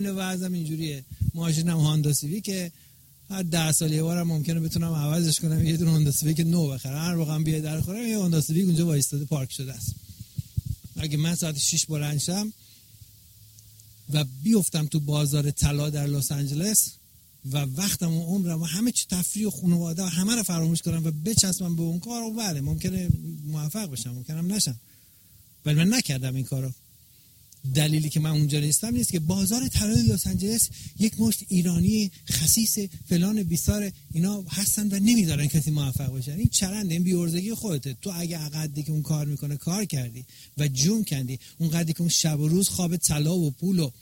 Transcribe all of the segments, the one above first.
وضعم اینجوریه، ماشینم هوندا سیویک که هر 10 سال یه بارم ممکنه بتونم عوضش کنم، یه دونه هوندا سیویک نو بخرم، هر موقع بیاد در خورم یه هوندا سیویک اونجا وایستاده پارک شده است. اگه من ساعت 6 بلند شم و بیفتم تو بازار طلا در لس آنجلس و وقتم و عمرم و همه چی تفریح و خانواده و همه رو فراموش کنم و بچسبم به اون کار، و بله ممکنه موفق بشم، ممکنه نشم، ولی من نکردم این کارو. دلیلی که من اونجا نیستم نیست که بازار طلای لس آنجلس یک مشت ایرانی خسیس فلان بیسار اینا هستن و نمیذارن کسی موفق بشه. این چرنده، این بی‌عرضگی خودته. تو اگه عقدی که اون کار میکنه کار کردی و جون کندی، اون قدری که اون شب و روز خواب طلا و پول و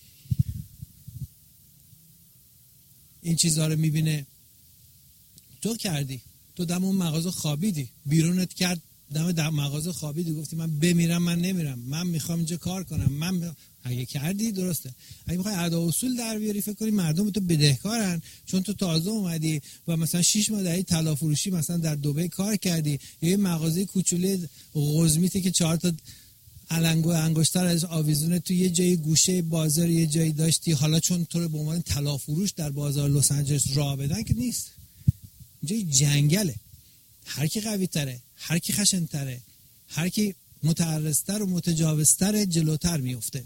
این چیزها رو میبینه تو کردی، تو دم اون مغازه خوابیدی، بیرونت کرد دم مغازه خوابیدی، گفتی من بمیرم من نمیرم، من میخوام اینجا کار کنم. اگه کردی درسته. اگه میخوای ادا اصول در بیاری، فکر کنی مردم به تو بدهکارن چون تو تازه اومدی و مثلا 6 ماه در طلا فروشی مثلا در دبی کار کردی، یا یه مغازه کوچوله قزمیته که 4 تا علنگو انگشتر از آویزونه تو یه جای گوشه بازار یه جایی داشتی، حالا چون تو رو به عنوان طلا فروش در بازار لس آنجلس راه بدن که نیست. اینجا جنگله، هر کی قوی تره، هر کی خشن تره، هر کی متعرض‌تر و متجاوزتر جلوتر میفته.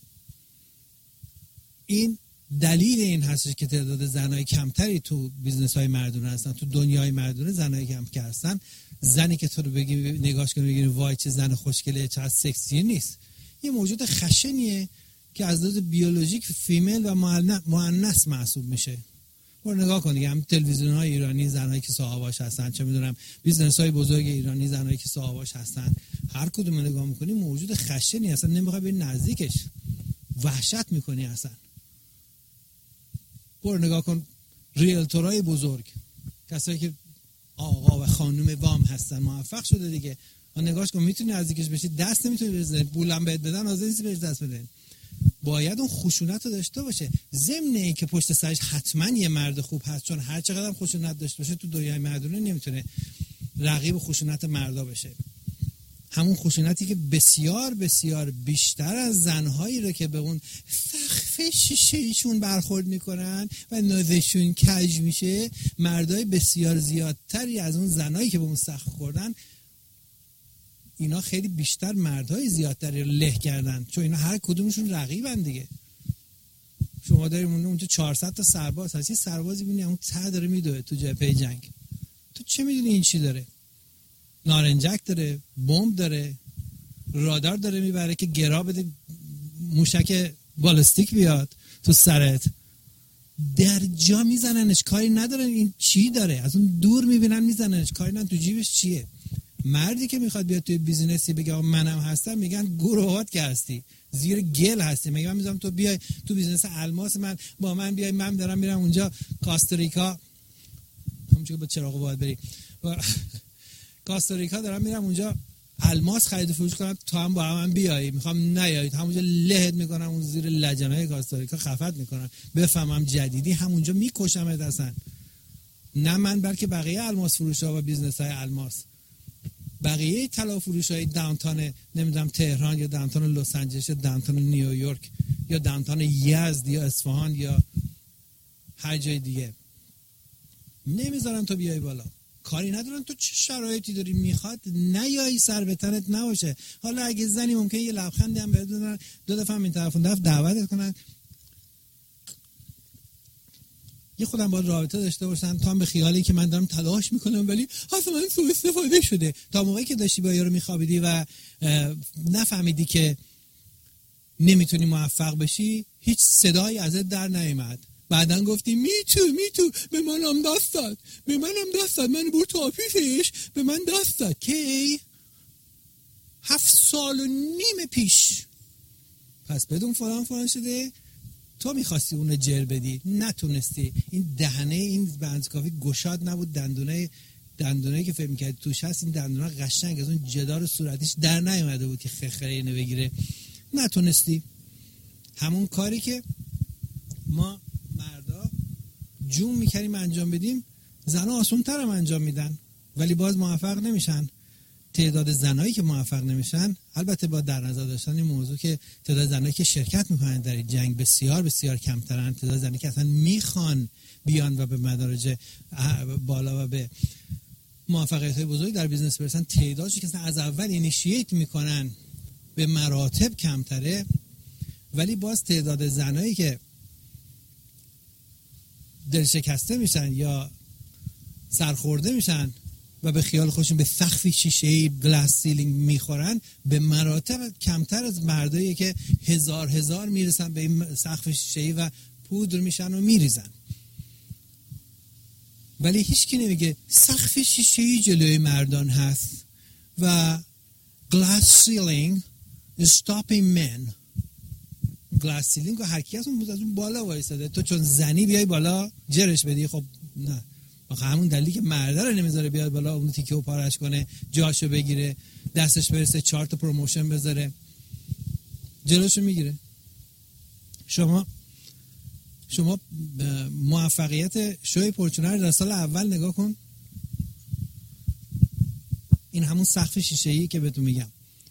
این دلیل این هستش که تعداد زنای کمتری تو بیزنس‌های مردونه هستن، تو دنیای مردونه زنای کم که هستن. زنی که تو رو بگی نگاش کنی بگی وای چه زن خوشگله چه سکسی نیست، یه موجود خشنیه که از لحاظ بیولوژیک فیمیل و مؤنث محسوب میشه. برو نگاه کن دیگه، هم تلویزیون‌های ایرانی زنایی که صاحباش هستن، چه میدونم بیزنس‌های بزرگ ایرانی زنایی که صاحباش هستن، هر کدوم نگاه می‌کنی موجود خشنی اصلا نمیخوای بری نزدیکش، وحشت می‌کنی اصلا. برو نگاه کن ریلتورای بزرگ، کسایی که آقا و خانم وام هستن، موفق شده دیگه، نگاش کن میتونی نزدیکش بشی، دست نمیتونی بزنی، پولم بهت بدن حاضر نیستی بهش دست بدن. باید اون خشونت رو داشته باشه، ضمن این که پشت سرش حتما یه مرد خوب هست، چون هر چقدر هم خشونت داشته باشه تو دنیای مردونه نمیتونه رقیب خشونت مردا بشه. همون خشونتی که بسیار بسیار بیشتر از زنهایی رو که به اون سقف شیشه‌ایشون برخورد میکنن و نازشون کج میشه، مردای بسیار زیادتری از اون زنایی که به اون سقف خوردن، اینا خیلی بیشتر مردهای زیادتری رو له کردن، چون اینا هر کدومشون رقیبن دیگه. شما داریم اونجا 400 تا سرباز هست، یه سربازی ببینی اون ته داره میدوه تو جبهه جنگ، تو چه میدونی این چی داره؟ نارنجک داره، بمب داره، رادار داره میبره که گرا بده موشک بالستیک بیاد تو سرت، در جا میزننش، کاری ندارن این چی داره، از اون دور میبینن میزننش، کاری ندارن تو جیبش چیه. مردی که میخواد بیاد توی بیزینسی بگه منم هستم، میگن گروهات که هستی، زیر گل هستی. میگم من میذارم تو بیای تو بیزینس الماس، من با من بیای، من دارم میرم اونجا کاستاریکا، همونجوری با چراغ باید بری کاستاریکا، دارم میرم اونجا الماس خرید و فروش کنم، تو هم با من بیایی، میخوام نیایید، همونجا لهت میکنم اون زیر لجنهای کاستاریکا خفت میکنم، بفهمم جدیدی همونجا میکشمت اصلا. نه من بلکه بقیه الماس فروشا و بیزنس های الماس، بقیه طلا فروشای داونتاون نمیدونم تهران یا داونتاون لس آنجلس یا داونتاون نیویورک یا داونتاون یزد یا اصفهان یا هر جای دیگه، نمیذارن تو بیای بالا، کاری ندارن تو چه شرایطی داری، میخواد نیایی سر به تنت نباشه. حالا اگه زنی ممکنه یه لبخندی هم بهت بدن، دو دفعه هم این طرف اون طرف دعوتت کنن، یه خودم باید رابطه داشته باشن، تا هم به خیالی که من دارم تلاش میکنم ولی اصلا من سوء استفاده شده. تا موقعی که داشتی با یارو میخوابیدی و نفهمیدی که نمیتونی موفق بشی، هیچ صدایی ازت در نیامد، بعدن گفتی میتو به منم دست داد، من برد تو آفیسش به من دست داد. کی؟ 7 سال و نیم پیش. پس بدون فلان شده، تو میخواستی اونو جر بدی، نتونستی. این دهنه این بنزکافی گشاد نبود، دندونایی که فکر میکردی توش هست، این دندونا قشنگ از اون جدار صورتیش در نیومده بود که خخره اینو بگیره، نتونستی. همون کاری که ما مردا جون میکردیم انجام بدیم، زنها آسون تر هم انجام میدن ولی باز موفق نمیشن. تعداد زنایی که موفق نمیشن، البته با در نظر داشتن این موضوع که تعداد زنایی که شرکت میکنن در این جنگ بسیار بسیار کمترن، تعداد زنایی که اصلا میخوان بیان و به مدارج بالا و به موفقیت‌های بزرگی در بیزنس برسن، تعدادی که از اول اینیشییت میکنن به مراتب کمتره. ولی باز تعداد زنایی که دل شکسته میشن یا سرخورده میشن و به خیال خودشون به سقف شیشه‌ای گلاس سیلینگ میخورن به مراتب کمتر از مردایی که هزار میرسن به این سقف شیشه‌ای و پودر میشن و میریزن. ولی هیچ کی نمیگه سقف شیشه‌ای جلوی مردان هست و glass ceiling is stopping men. glass ceiling رو هر کی از اون بالا وایساده، تو چون زنی بیای بالا جرش بدی. خب نه، آخه همون دلیلی که مرده رو نمیذاره بیاد بالا، اون تیکه و پارش کنه، جاشو بگیره، دستش برسه 4 تا پروموشن بذاره، جلوشو میگیره. شما موفقیت شوی پورچونر در سال اول نگاه کن، این همون سقف شیشه‌ای که بهتون میگم.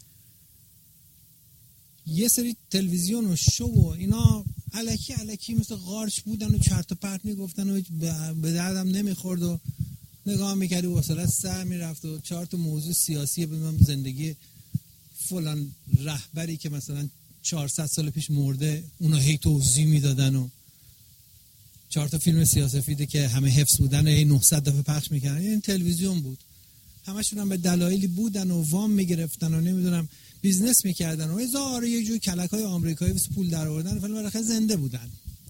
یه سری تلویزیون و شو و اینا الکی مثل قارچ بودن و چرت و پرت میگفتن و به دردم نمیخورد و نگاه میکردی و وصلت سر میرفت و 4 تا موضوع سیاسی بدونم زندگی فلان رهبری که مثلا 400 سال پیش مرده اونا هی توضیح میدادن و 4 تا فیلم سیاسفیده که همه حفظ بودن و هی 900 دفعه پخش میکردن. این تلویزیون بود، همشون هم به دلایلی بودن و وام میگرفتن و نمیدونم بیزنس میکردن و هزار یه جور کلک‌های آمریکایی واسه پول در آوردن، ولی بالاخره زنده بودن.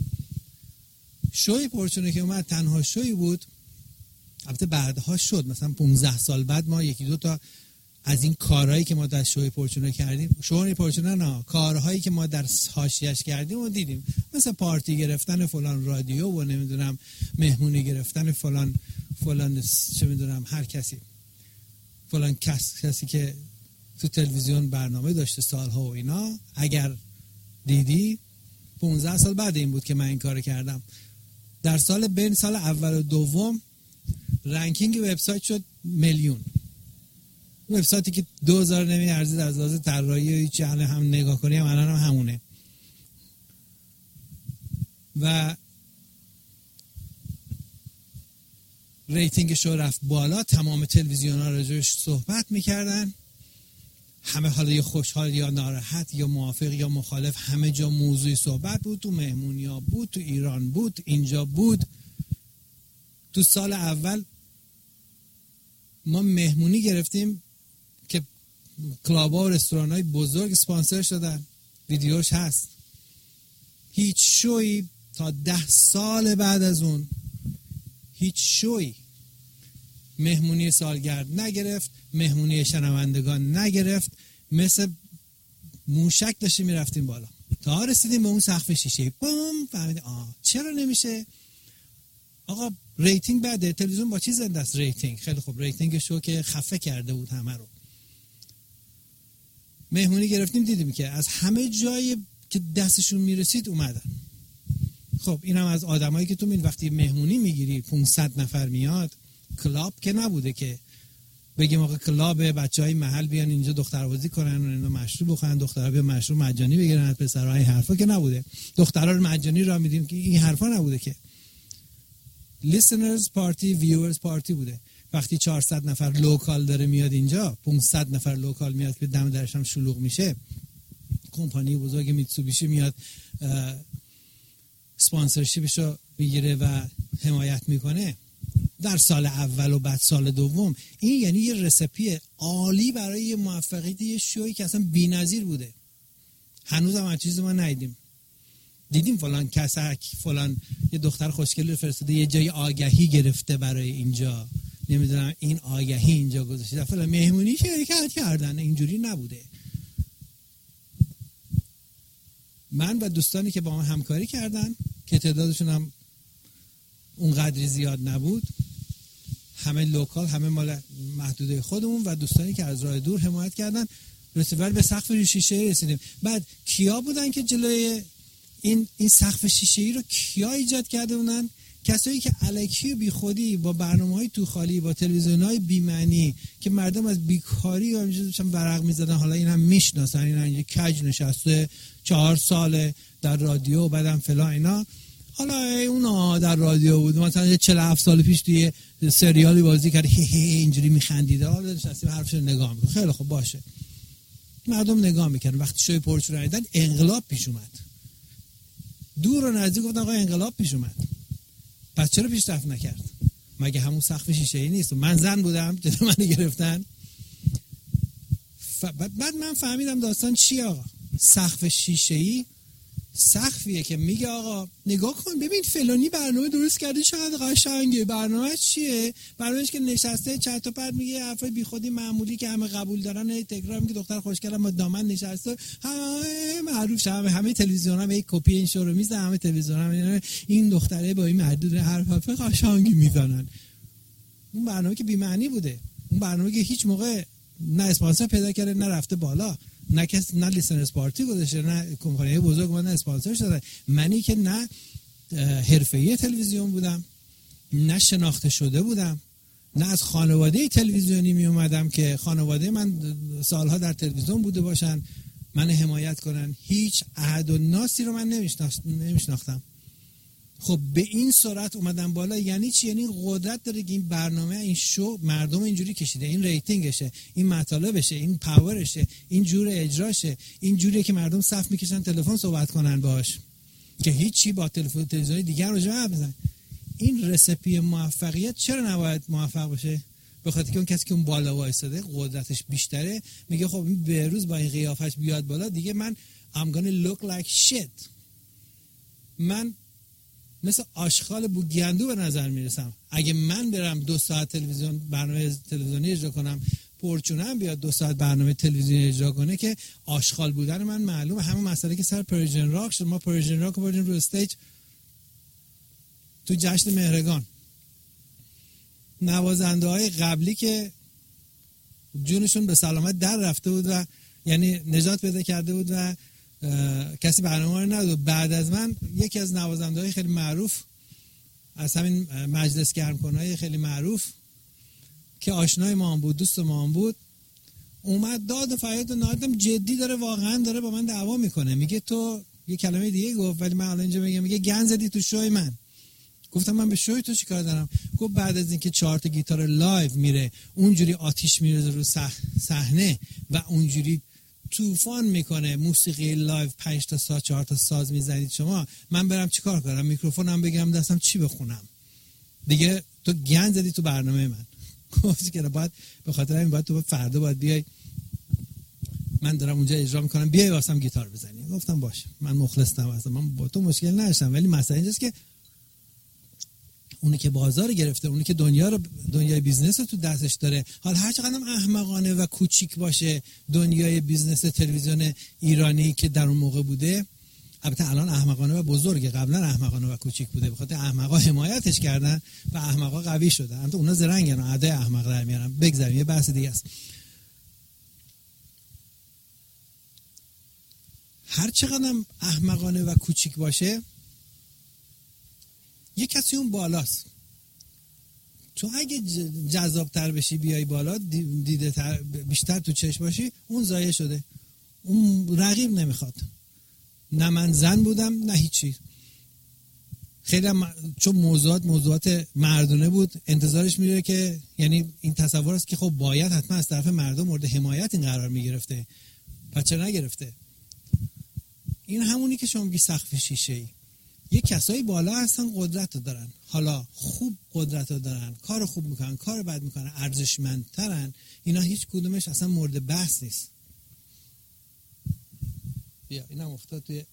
شوی پورچونه که اومد تنها شوی بود، البته بعدها شد، مثلا 15 سال بعد ما یکی دو تا از این کارهایی که ما در شوی پورچونه کردیم، شوی پورچونه نه، کارهایی که ما در حاشیه‌اش کردیم و دیدیم، مثلا پارتی گرفتن فلان رادیو و نمیدونم مهمونی گرفتن فلان چه میدونم هر کسی، فلان کسی که تو تلویزیون برنامه داشته سالها و اینا. اگر دیدی 15 سال بعد این بود که من این کار کردم. در سال بین سال اول و دوم رنکینگ وبسایت شد میلیون. وبسایتی که 2000 نمیارزید از لحاظ طراحی و هیچ هم نگاه کنی هم الان هم همونه و ریتینگش رو رفت بالا. تمام تلویزیون‌ها راجعش صحبت میکردن، همه حالا یا خوشحال یا ناراحت یا موافق یا مخالف، همه جا موضوع صحبت بود. تو مهمونی‌ها بود، تو ایران بود، اینجا بود. تو سال اول ما مهمونی گرفتیم که کلاب‌ها و رستوران‌های بزرگ اسپانسر شدن، ویدیوش هست. هیچ شوی تا 10 سال بعد از اون هیچ شوی مهمونی سالگرد نگرفت، مهمونی شنوندگان نگرفت. مثل موشک داشتیم میرفتیم بالا تا رسیدیم به اون سقف شیشه. بوم، فهمیدیم چرا نمیشه. آقا ریتینگ بده، تلویزیون با چی زنده است؟ ریتینگ. خیلی خوب، ریتینگ شو که خفه کرده بود همه رو. مهمونی گرفتیم، دیدیم که از همه جای که دستشون میرسید اومدن. خب اینم از آدمایی که تو وقتی مهمونی میگیری 500 نفر میاد، کلاب که نبوده که بگیم آقا کلاب بچهای محل بیان اینجا دختربازی کنن و اینا مشروب بخورن، دخترها بیان مشروب مجانی بگیرن از پسرها، این حرفا که نبوده. دخترها رو مجانی راه میدیم که این حرفا نبوده که. listeners party viewers party بوده. وقتی 400 نفر لوکال داره میاد اینجا، 500 نفر لوکال میاد که دم درش هم شلوغ میشه، کمپانی بزرگ میتسوبیشی میاد اسپانسرشیپش رو میگیره و حمایت میکنه در سال اول و بعد سال دوم. این یعنی یه رسپی عالی برای یه موفقیت یه شوی که اصلا بی‌نظیر بوده. هنوز هم هر چیزی ما ندیدیم. دیدیم فلان کسک فلان یه دختر خوشگلی رو فرستاده یه جای آگهی گرفته برای اینجا، نمیدونم این آگهی اینجا گذاشته، فلان مهمونی شرکت کردن. اینجوری نبوده. من و دوستانی که با من همکاری کردن که تعدادشون هم اونقدری زیاد نبود، همه لوکال، همه مال محدوده خودمون و دوستانی که از راه دور حمایت کردن، رسیدن به سقف شیشه رسیدیم. بعد کیا بودن که جلوی این سقف شیشه ای رو کیا ایجاد کرده بودن؟ کسایی که الکی و بی خودی با برنامه‌های تو خالی، با تلویزیون‌های بی معنی که مردم از بیکاری و همینجوری ورق می‌زدن، حالا این هم میشناسن، این اینجا کج نشسته 4 ساله در رادیو، بعدم فلان اینا. حالا اونا در رادیو بود، مثلا 47 سال پیش توی سریالی بازی کرد، اینجوری میخندیده، حالا نشسته حرفش نگاه میکنه. خیلی خوب باشه، مردم نگاه میکنن. وقتی شوی پرچون رایدن انقلاب پیش اومد، دور و نزدیک گفتن آقا انقلاب پیش اومد، پس چرا پیشرفت نکرد؟ مگه همون سقف شیشه‌ای نیست؟ من زن بودم جلو من گرفتن. بعد من فهمیدم داستان چیه آقا. سقف شیشه‌ای سقفیه که میگه آقا نگاه کن ببین فلانی برنامه درست کرده چقدر قشنگه، برنامه‌اش چیه؟ برنامه‌اش که نشسته چرت و پرت میگه، حرفای بیخودی معمولی که همه قبول دارن، تکرار میگه دختر خوشگلم با دامن نشسته، همه معروف شده، همه تلویزیون‌ها یک کپی این شو رو میزنن، همه تلویزیون‌ها این دختره با این مردود حرف قشنگی میزنن. اون برنامه که بی معنی بوده، اون برنامه که هیچ موقع نه اسپانسر پیدا کرده، نه رفته بالا، نه کسی، نه لیسنرز پارتی گذاشته، نه کمپانی بزرگ اومدن اسپانسر شده. منی که نه حرفه‌ای تلویزیون بودم، نه شناخته شده بودم، نه از خانواده تلویزیونی می اومدم که خانواده من سالها در تلویزیون بوده باشن من حمایت کنن، هیچ احد و ناسی رو من نمیشناختم. خب به این سرعت اومدن بالا یعنی چی؟ یعنی قدرت داره که این برنامه، این شو مردم اینجوری کشیده، این ریتینگشه، این مطالبشه، این پاورشه، این جور اجراشه، این جوریه که مردم صف میکشن تلفن صحبت کنن باش که هیچی با تلویزیون دیگر رو جواب بزنن. این رسپی موفقیت چرا نباید موفق باشه؟ به خاطر که اون کسی که اون بالا وایساده قدرتش بیشتره، میگه خب این به روز با این قیافش بیاد بالا دیگه من I'm gonna look like shit، من مثل آشغال بوگندو به نظر میرسم. اگه من برم 2 ساعت تلویزیون برنامه تلویزیونی اجرا کنم، پرچونم بیاد 2 ساعت برنامه تلویزیونی اجرا کنه که آشغال بودن من معلومه. همون مسئله که سر پرژن راک شد، ما پرژن راک رو بردیم رو استیج تو جشن مهرگان، نوازنده های قبلی که جونشون به سلامت در رفته بود و یعنی نجات پیدا کرده بود و کسی برنامه رو نداد، بعد از من یکی از نوازنده‌های خیلی معروف از همین مجلس گرمکن‌های خیلی معروف که آشنای ما هم بود، دوست ما هم بود، اومد داد و فریاد و نادم جدی داره، واقعا داره با من دعوا میکنه، میگه تو یه کلمه دیگه گفت ولی من الان اینجا میگه گند زدی تو شوی من. گفتم من به شوی تو چیکار دارم؟ گفت بعد از اینکه 4 تا گیتار لایو میره اونجوری آتیش میریزه رو صحنه و اونجوری طوفان میکنه موسیقی لایو، 5 تا ساز 4 تا ساز میزنید شما، من برم چیکار کنم؟ میکروفونم بگیرم دستم چی بخونم؟ دیگه تو گند زدی تو برنامه من. گفتی که باید به خاطر همین باید تو فردا باید بیای، من دارم اونجا اجرا میکنم، بیای واسم گیتار بزنی. گفتم باشه، من مخلصم، اصلا من با تو مشکل نداشتم، ولی مسئله اینجاست که اونی که بازار گرفته، اونی که دنیای بیزنس رو تو دستش داره، حالا هر چقدر احمقانه و کوچیک باشه دنیای بیزنس تلویزیون ایرانی که در اون موقع بوده، البته الان احمقانه و بزرگه، قبلا احمقانه و کوچیک بوده، به خاطر احمقا حمایتش کردن و احمقا قوی شدن. البته اونا زرنگن و ادای احمق در میارن. بگذاریم یه بحث دیگه است. هر چقدر احمقانه و کوچیک باشه یه کسی اون بالاست. تو اگه جذابتر بشی بیای بالا، دیده بیشتر تو چشم باشی، اون ضایع شده، اون رقیب نمیخواد. نه من زن بودم نه هیچی، خیلی چون موضوعات مردونه بود انتظارش میره که یعنی این تصور است که خب باید حتما از طرف مردم مورد حمایت این قرار میگرفته، پس چرا نگرفته؟ این همونی که شما میگی سقف شیشه‌ای. یه کسایی بالا هستن قدرت رو دارن، حالا خوب قدرت رو دارن، کار خوب میکنن، کار بد میکنن، ارزشمندترن، اینا هیچ کدومش اصلا مورد بحث نیست. بیا اینا افتاد توی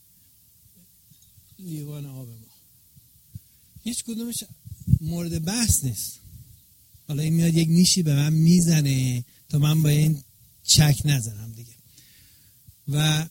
لیوان آب ما، هیچ کدومش مورد بحث نیست. حالا این میاد یک نیشی به من میزنه تا من با این چک نزنم دیگه. و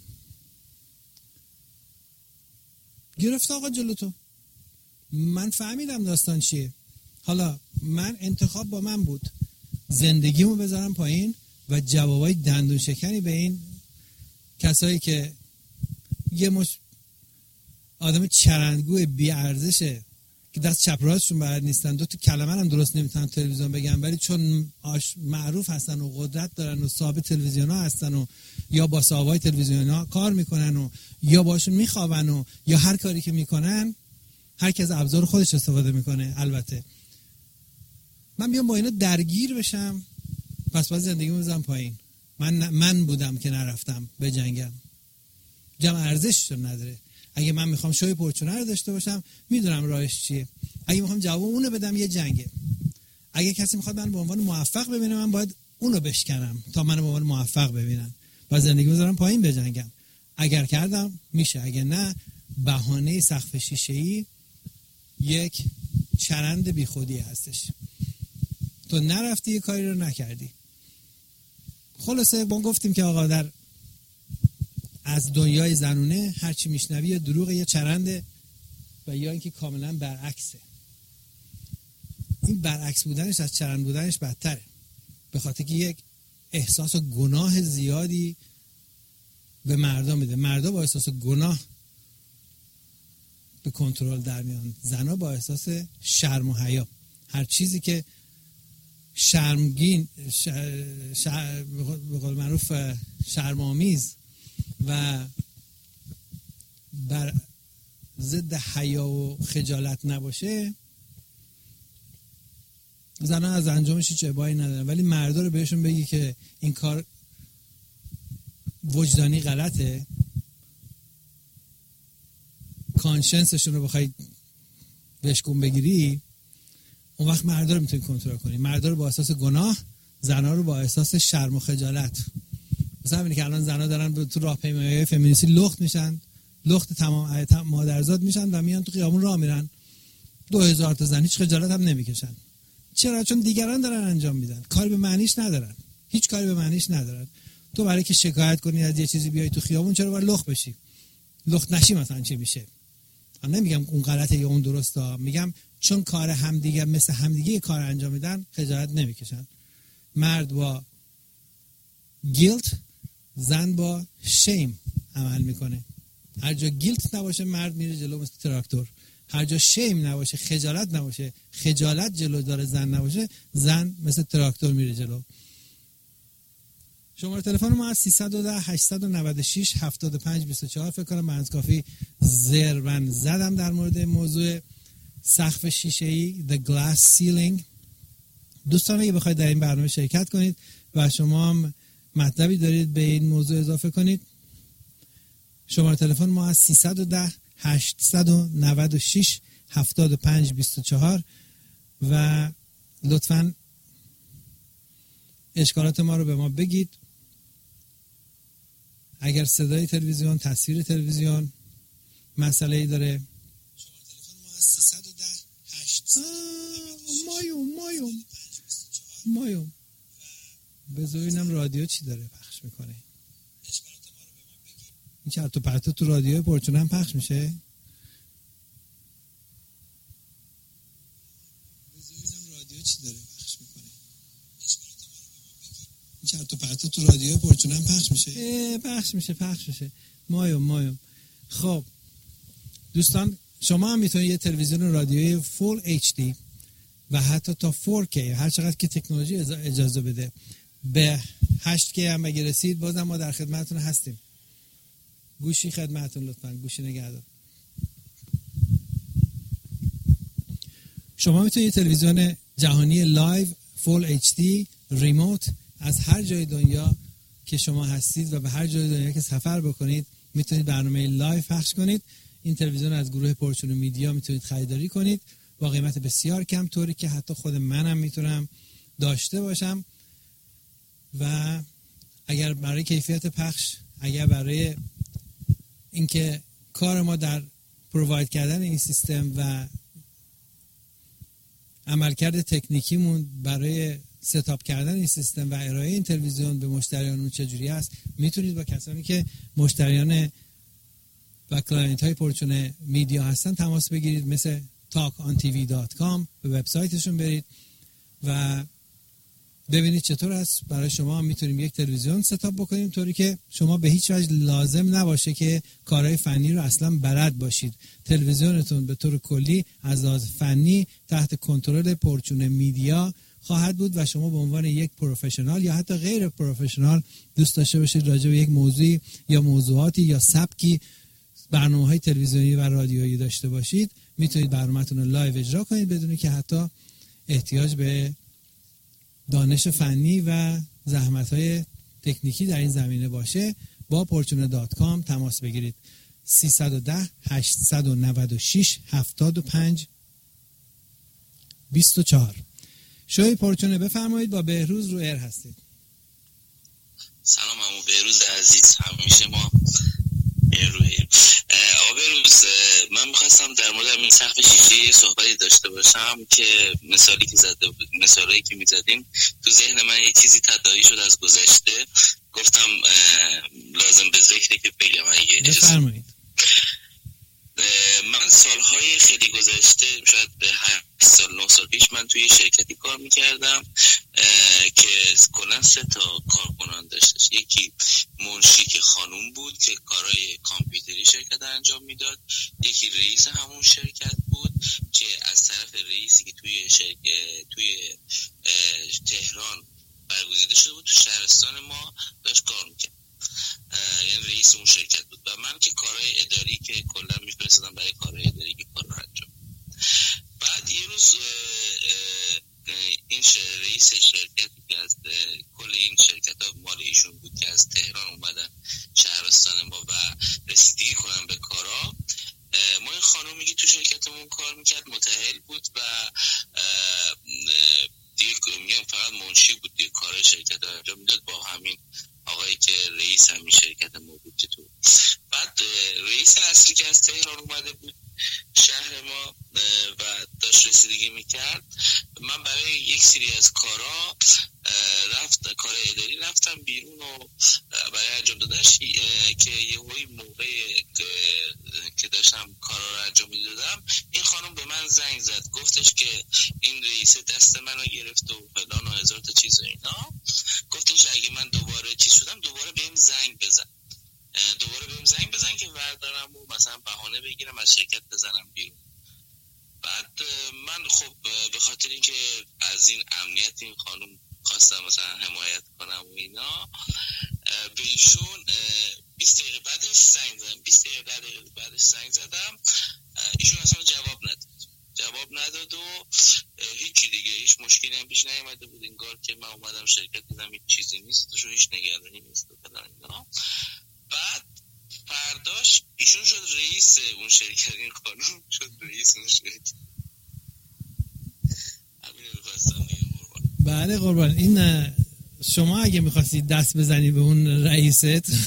گرفت آقا جلو تو. من فهمیدم داستان چیه. حالا من انتخاب با من بود، زندگیمو بذارم پایین و جوابای دندون شکنی به این کسایی که یه مش آدم چرندگوی بی ارزشه که دست چپ راستشون بلد نیستن، دو تا کلمه هم درست نمیتونن تلویزیون بگن، ولی چون معروف هستن و قدرت دارن و صاحب تلویزیون‌ها هستن و یا با صاحبای تلویزیون‌ها کار میکنن و یا باشون میخوابن و یا هر کاری که میکنن، هر کی از ابزار خودش استفاده میکنه. البته من بیام با اینا درگیر بشم، پس باید زندگیمو بزنم پایین. من بودم که نرفتم به جنگم، جمع ارزشش نداره. اگه من میخوام شوی پرچونه رو داشته باشم، میدونم راهش چیه. اگه میخوام جواب اونو بدم، یه جنگه. اگه کسی میخواد من به عنوان موفق ببینه، من باید اونو بشکنم تا منو به عنوان موفق ببینن. باید زندگیمو بذارم پایین بجنگم. اگر کردم میشه، اگه نه بهانه سقف شیشه‌ای یک چرند بیخودی هستش. تو نرفتی یه کاری رو نکردی. خلاصه ما گفتیم که آقا در از دنیای زنونه هرچی میشنوی یا دروغ یا چرنده و یا اینکه کاملا برعکسه. این برعکس بودنش از چرند بودنش بدتره، به خاطر که یک احساس گناه زیادی به مردم میده. مردا با احساس گناه به کنترل در میان، زنا با احساس شرم و حیا. هر چیزی که شرمگین به قول معروف شرم‌آمیز و بر ضد حیا و خجالت نباشه، زنها از انجامش هیچ ابایی ندارن. ولی مردا رو بهشون بگی که این کار وجدانی غلطه، کانشنسشون رو بخوای بشکون بگیری، اون وقت مردا رو میتونی کنترل کنی. مردا رو با احساس گناه، زنها رو با احساس شرم و خجالت. مثلا اینه که الان زنها دارن تو راهپیمایی فمینیستی لخت میشن، لخت تمام مادرزاد میشن و میان تو خیابون راه میرن. 2000 تا زن هیچ خجالت هم نمیکشن. چرا؟ چون دیگران دارن انجام میدن، کاری به معنیش ندارن، هیچ کاری به معنیش ندارن. تو برای که شکایت کنی از یه چیزی بیای تو خیابون، چرا باید لخت بشی؟ لخت نشی مثلا چی میشه؟ من نمیگم اون غلطه یا اون درسته، میگم چون کار همدیگه مثل همدیگه کار انجام میدن، خجالت نمیکشن. مرد با گیلت، زن با شیم عمل میکنه. هر جا گیلت نباشه مرد میره جلو مثل تراکتور، هر جا شیم نباشه، خجالت نباشه، خجالت جلو داره زن نباشه، زن مثل تراکتور میره جلو. شماره تلفن ما از 310 896 7524. فکر کنم من کافی زربن زدم در مورد موضوع سقف شیشه‌ای، the glass ceiling. دوستان اگه بخواید در این برنامه شرکت کنید و شما هم مطلبی دارید به این موضوع اضافه کنید، شماره تلفن ما از 310 896 7524 و لطفاً اشکالات ما رو به ما بگید. اگر صدای تلویزیون، تصویر تلویزیون مسئله‌ای داره، شماره تلفن ما از 310 مایوم بذار ببینم رادیو چی داره پخش میکنه. اشکالات ما رو به ما بگید. این چرت و پرت تو رادیو پرچونه هم پخش میشه؟ بذار ببینم رادیو چی داره پخش میکنه. اشکالات ما رو به ما بگید. این چرت و پرت تو رادیو پرچونه هم پخش میشه؟ پخش میشه. مایوم. خب دوستان، شما هم میتونید یه تلویزیون رادیویی فول HD و حتی تا 4K هر چقدر که تکنولوژی اجازه بده، به 8K هم اگه رسید، بازم ما در خدمتتون هستیم. گوشی خدمتتون، لطفاً گوشی نگهدار. شما میتونید یه تلویزیون جهانی لایو فول HD ریموت از هر جای دنیا که شما هستید و به هر جای دنیا که سفر بکنید میتونید برنامه لایو پخش کنید. این تلویزیون از گروه پرچون میدیا میتونید خریداری کنید با قیمت بسیار کم، طوری که حتی خود منم میتونم داشته باشم. و اگر برای کیفیت پخش، اگر برای اینکه کار ما در پروواید کردن این سیستم و عملکرد تکنیکیمون برای ستاپ کردن این سیستم و ارائه این تلویزیون به مشتریانمون چجوری است، میتونید با کسانی که مشتریان و کلاینت های پرچون میدیا هستن تماس بگیرید، مثل talkontv.com، به وبسایتشون برید و ببینید چطور است. برای شما هم میتونیم یک تلویزیون ستاپ بکنیم طوری که شما به هیچ وجه لازم نباشه که کارهای فنی رو اصلا بلد باشید. تلویزیونتون به طور کلی از لحاظ فنی تحت کنترل پرچون میدیا خواهد بود و شما به عنوان یک پروفشنال یا حتی غیر پروفشنال دوست داشته باشید راجع به یک موضوعی یا موضوعاتی یا سبکی برنامه‌های تلویزیونی و رادیویی داشته باشید، میتونید برنامه‌تون رو لایو اجرا کنید بدون که حتی احتیاج به دانش فنی و زحمت‌های تکنیکی در این زمینه باشه. با portune.com تماس بگیرید. 310 896 75 24. شوی پورچونه بفرمایید. با بهروز رو ایر هستید. سلام عمو بهروز عزیز، همیشه ما روی آقا بهروز، من میخواستم در مورد این سقف شیشه صحبتی داشته باشم که مثالی که میزدیم تو ذهن من یه چیزی تداعی شد از گذشته، گفتم لازم به ذکره که بگم اگه بفرمایید. من سالهای خیلی گذشته، شاید به 8 سال 9 سال پیش، من توی شرکتی کار میکردم که کلا 3 تا کارکنان داشتش. یکی منشی که خانوم بود که کارهای کامپیوتری شرکت انجام میداد، یکی رئیس همون شرکت بود که از طرف رئیسی که توی تهران برگزیده شده بود تو شهرستان ما داشت کار میکرد، یعنی رئیس اون شرکت بود و من که کارهای اداری که کلا میفرستادم برای کارهای اداری که کار رو انجام. بعد یه روز این رئیس شرکتی که از کل این شرکت ها مال ایشون بود که از تهران اومدن شهرستان ما و رسیدگی کنن به کارا، ما این خانومی که تو شرکتمون کار میکرد متأهل بود و دیگه میگم فقط منشی بود، دیگه کارهای شرکت ها انجام میداد با همین آقایی که رئیس همین شرکت ما بود که تو. بعد رئیس اصلی که از تهران اومده بود شهر ما و داشت رسیدگی میکرد، من برای یک سری از کارا کار اداری رفتم بیرون و برای انجام دادنش که یه موقع که داشتم کارا رو انجام میدادم این خانم به من زنگ زد، گفتش که این رئیس دست منو گرفت و فلان و هزار تا چیز و اینا، گفتش اگه من دوباره چیز شدم دوباره بهم زنگ بزن که بردارم و مثلا بهانه بگیرم از شرکت بزنم بیرون. بعد من خب به خاطر اینکه از این امنیت این خانم خواستم مثلا حمایت کنم و اینا، به ایشون 20 دقیقه بعدش زنگ زدم، ایشون اصلا جواب نداد و هیچی دیگه، هیچ مشکلی هم پیش نیامده بود، انگار که من اومدم شرکت دیدم هیچ چیزی نیست و هیچ نگرانی نیست و فلان اینا. بعد فرداش ایشون شد رئیس اون شرکت، این خانوم شد رئیس اون شرکت. همین رو می‌خواستم بگم قربان. بله قربان. این شما اگه می‌خواستید دست بزنی به اون رئیست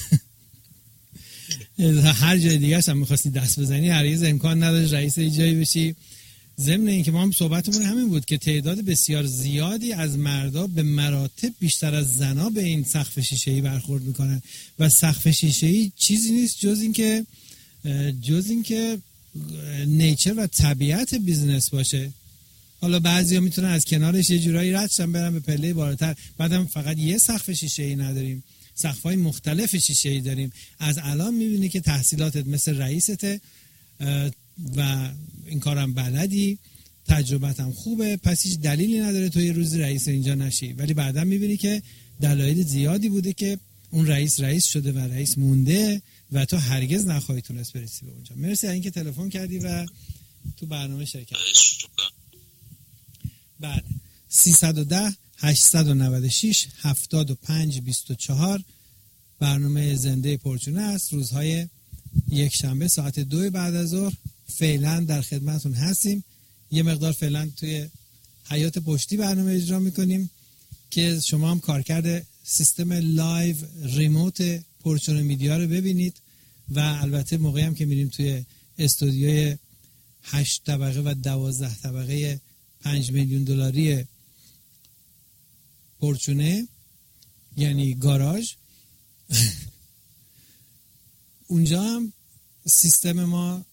هر جای دیگه هم می‌خواستید دست بزنی، هرگز امکان نداشت رئیس یه جایی بشی. ضمن اینکه ما هم صحبتمون همین بود که تعداد بسیار زیادی از مردا به مراتب بیشتر از زنا به این سقف شیشه‌ای برخورد میکنن و سقف شیشه‌ای چیزی نیست جز اینکه نیچر و طبیعت بیزنس باشه. حالا بعضیا میتونن از کنارش یه جورایی رد شن برن به پله بالاتر. بعدم فقط یه سقف شیشه‌ای نداریم، سقف‌های مختلف شیشه‌ای داریم. از الان میبینی که تحصیلاتت مثل رئیسته و این کارم بلدی، تجربت هم خوبه، پس هیچ دلیلی نداره تو یه روزی رئیس اینجا نشی. ولی بعدا میبینی که دلایل زیادی بوده که اون رئیس شده و رئیس مونده و تو هرگز نخواهی تونست برسی به اونجا. مرسی از اینکه تلفن کردی و تو برنامه شرکت. بعد 310 896 75 24 برنامه زنده پورچونه است. روزهای یک شنبه ساعت 2 بعد از ظهر فعلا در خدمتون هستیم. یه مقدار فعلا توی حیات پشتی برنامه اجرا میکنیم که شما هم کارکرد سیستم لایو ریموت پورچونه میدیا رو ببینید و البته موقعی هم که میریم توی استودیوی 8 طبقه و 12 طبقه 5 میلیون دلاری پورچونه یعنی گاراژ اونجا هم سیستم ما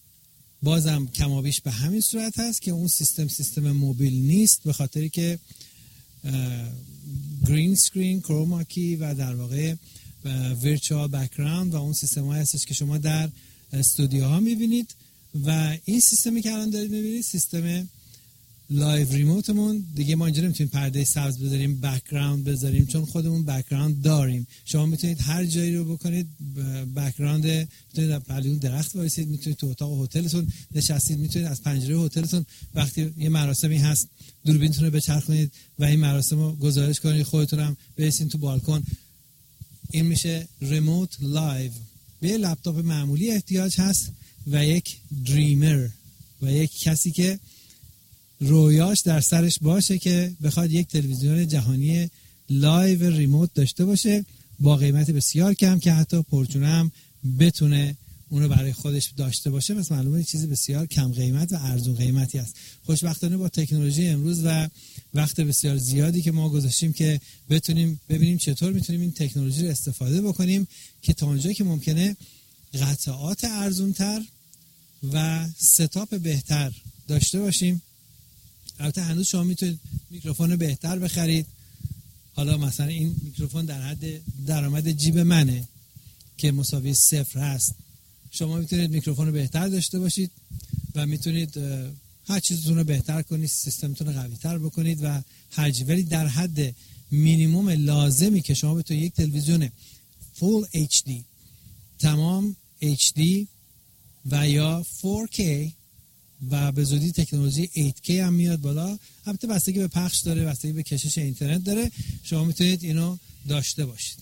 بازم کمابیش به همین صورت هست که اون سیستم موبیل نیست، به خاطری که گرین سکرین، کروما کی و در واقع ورچوال بک‌گراند و اون سیستم‌هایی هستش که شما در استودیوها می‌بینید. و این سیستمی که الان دارید می‌بینید سیستم لایو ریموتمون دیگه. ما اینجا نمیتونیم پرده سبز بذاریم، بک‌گراند بذاریم، چون خودمون بک‌گراند داریم. شما میتونید هر جایی رو بکنید بک‌گراند، میتونید در پلو درخت وایسید، میتونید تو اتاق هتلتون نشستید، میتونید از پنجره هتلتون وقتی یه مراسمی هست دوربینتون رو بچرخونید و این مراسم رو گزارش کنید، خودتون هم برسید تو بالکن. این میشه ریموت لایو. به لپتاپ معمولی احتیاج هست و یک دریمر و یک کسی که رویاش در سرش باشه که بخواد یک تلویزیون جهانی لایو ریموت داشته باشه با قیمت بسیار کم که حتی پرچونه هم بتونه اونو برای خودش داشته باشه. مثل معلومه چیزی بسیار کم قیمت و ارزون قیمتی است. خوشبختانه با تکنولوژی امروز و وقت بسیار زیادی که ما گذاشتیم که بتونیم ببینیم چطور میتونیم این تکنولوژی رو استفاده بکنیم که تا اونجایی که ممکنه قطعات ارزونتر و ستاپ بهتر داشته باشیم. البته هنوز شما میتونید میکروفون بهتر بخرید. حالا مثلا این میکروفون در حد درآمد جیب منه که مساوی 0 هست. شما میتونید میکروفون بهتر داشته باشید و میتونید هر چیزتون رو بهتر کنید، سیستمتون رو قوی تر بکنید و هرچی، ولی در حد مینیمم لازمی که شما بتونید یک تلویزیون فول HD تمام HD و یا 4K و به زودی تکنولوژی 8K هم میاد بالا. البته بستگی به پخش داره، بستگی به کشش اینترنت داره. شما میتونید اینو داشته باشید.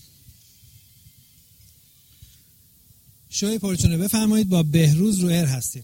شوی پرچونه بفرمایید. با بهروز رو ایر هستیم.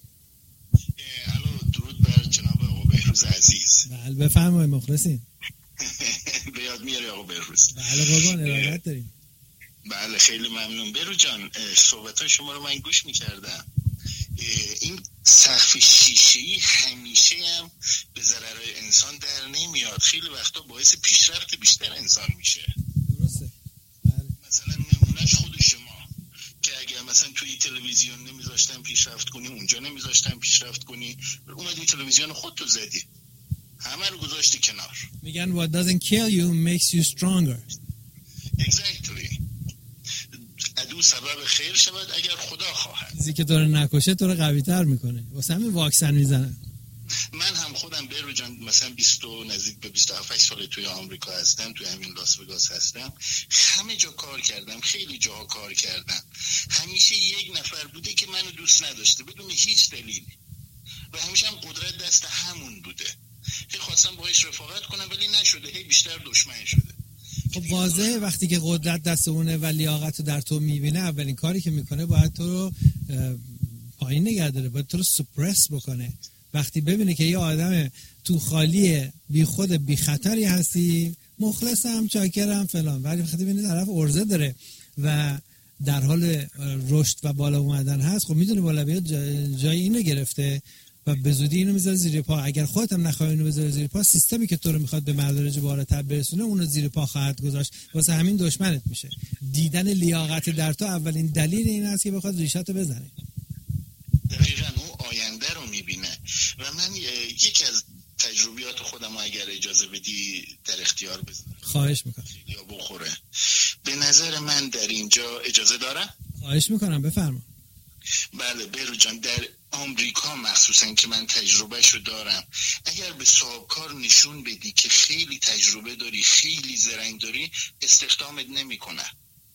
الو، درود بر جناب آقا بهروز عزیز. بله بفرمایید، مخلصیم. به یاد میاری آقا بهروز؟ بله قربان، ارادت داریم. بله خیلی ممنون بهروز جان. صحبت‌های شما رو من گوش می‌کردم. این سقف شیشه‌ای همیشه هم به ضرر انسان در نمیاد، خیلی وقتا باعث پیشرفت بیشتر انسان میشه. درسته. بله. مثلا نمونهش خود شما که اگر مثلا توی تلویزیون نمیذاشتن پیشرفت کنی، اونجا نمیذاشتن پیشرفت کنی، اومدی تلویزیون خودتو زدی، همه رو گذاشتی کنار. میگن what doesn't kill you makes you stronger. Exactly. ادو سبب خیر شود اگر خدا خواهد. چیزی که تو رو نکشه تو رو قوی تر میکنه. واسه همین واکسن میزنن. من هم خودم بهرو جان مثلا 20 نزدیک به 27 سال توی آمریکا هستم، توی همین لاس وگاس هستم. همه جا کار کردم، خیلی جاها کار کردم. همیشه یک نفر بوده که منو دوست نداشته بدون هیچ دلیلی و همیشه هم قدرت دست همون بوده. هی خواستم باهاش رفاقت کنم ولی نشده، هی بیشتر دشمن شده. خب واضحه وقتی که قدرت دست اونه و لیاقت رو در تو میبینه، اولین کاری که میکنه باید تو رو پایین نگه داره، باید تو رو سپرس بکنه. وقتی ببینه که یه آدم تو خالی بی خود بی خطری هستی، مخلصم، چاکرم فلان، ولی وقتی ببینه طرف ارزه داره و در حال رشد و بالا اومدن هست، خب میدونه بالا بیاد جای اینو گرفته و به زودی اینو میذاره زیر پا. اگر خودت هم نخوای اینو بذاری زیر پا، سیستمی که تو رو میخواد به مدارج بالاتر برسونه اونو زیر پا خواهد گذاشت. واسه همین دشمنت میشه. دیدن لیاقت در تو اولین دلیل این است که بخواد ریشتو بزنه. دقیقاً اون آینده رو میبینه و من یکی از تجربیات خودم اگر اجازه بدی در اختیار بذارم. خواهش میکنم. یا بخوره. به نظر من در اینجا اجازه دارم؟ خواهش میکنم بفرما. بله بهرو جان، در آمریکا مخصوصا که من تجربهشو دارم، اگر به صاحبکار نشون بدی که خیلی تجربه داری، خیلی زرنگ داری، استخدامت نمیکنه.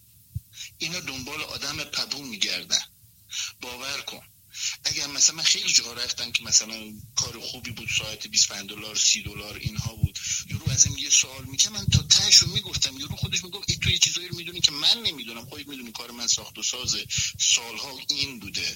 اینا دنبال آدم پبو میگردن. باور کن. اگر مثلا من خیلی جاها رفتم که مثلا کار خوبی بود، ساعت $25 $30 اینها بود، یورو ازم یه سوال میکنه، من تا تهشو میگفتم، یورو خودش میگفت ای تو یه چیزایی رو میدونی که من نمیدونم، خودت میدونی کار من ساخت و ساز سالها این بوده.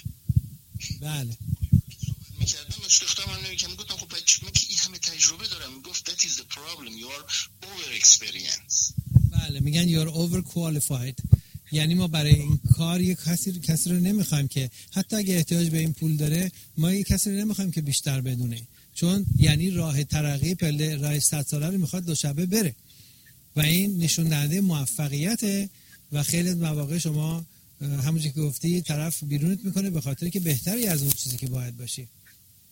بله میکردم استخدام هم نمیکنم، میگفتم خب بچه من که این همه تجربه دارم، میگفت that is the problem, you are over experience. بله میگن you are over qualified. یعنی ما برای این کار یک کسی رو نمیخوایم که حتی اگه احتیاج به این پول داره، ما یک کسی رو نمیخوایم که بیشتر بدونه، چون یعنی راه ترقی پله راه 100 ساله رو میخواد 2 شبه بره و این نشون دهنده موفقیته و خیلی مواقع شما همونجوری که گفتی طرف بیرونت میکنه به خاطر که بهتری از اون چیزی که باید باشی.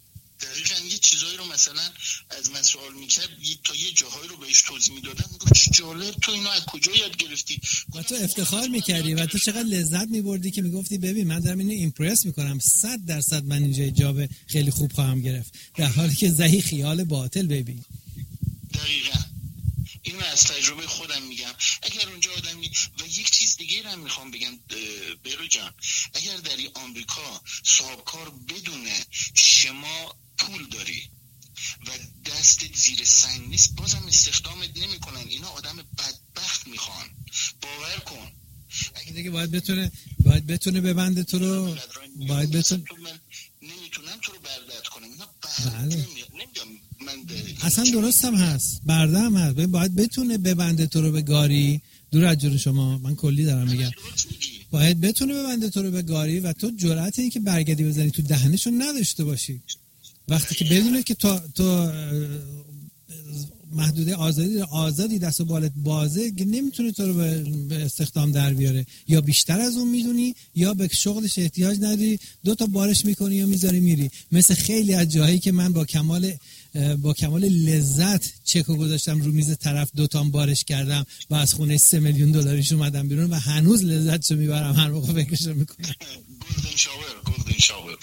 دقیقاً یه چیزایی رو مثلا از من سوال میکرد، تا یه جاهایی رو بهش توضیح میدادم، میگفت چه جالب، تو اینو از کجا یاد گرفتی؟ و تو افتخار میکردی و تو چقدر لذت میبردی که میگفتی ببین من دارم اینو ایمپرس میکنم، 100% من اینجا جاب خیلی خوب خواهم گرفت، در حالی که زهی خیال باطل. ببین دقیقاً اینو از تجربه خودم میگم. اگر اونجا آدمی و یک چیز دیگه هم میخوام بگم بیرو جان، اگر در آمریکا صاحبکار بدونه شما پول داری و دستت زیر سنگ نیست، بازم استخدامت نمیکنن. اینا آدم بدبخت میخوان، باور کن. دیگه باید بتونه ببنده تو رو، باید بتونه. من نمیتونم تو رو بردت کنم، اینا بله. نمیگم من اصلا درست هم هست، برده هم هست. باید بتونه ببنده تو رو به گاری. دور از جون شما، من کلی دارم میگم. باید بتونه ببنده تو رو به گاری و تو جرأت این که برگردی بزنی تو دهنشون نداشته باشی. وقتی که بدونه که تو محدوده آزادی دست و بالت بازه، که نمیتونه تو رو به استخدام در بیاره. یا بیشتر از اون میدونی یا به شغلش احتیاج نداری، 2 تا بارش میکنی یا میذاری میری. مثل خیلی از جاهایی که من با کمال لذت چکو گذاشتم رو میز طرف، 2 تا بارش کردم و از خونه 3 میلیون دلاریش اومدم بیرون و هنوز لذتشو میبرم، هر موقع فکرشو میکنم. گلدن شاور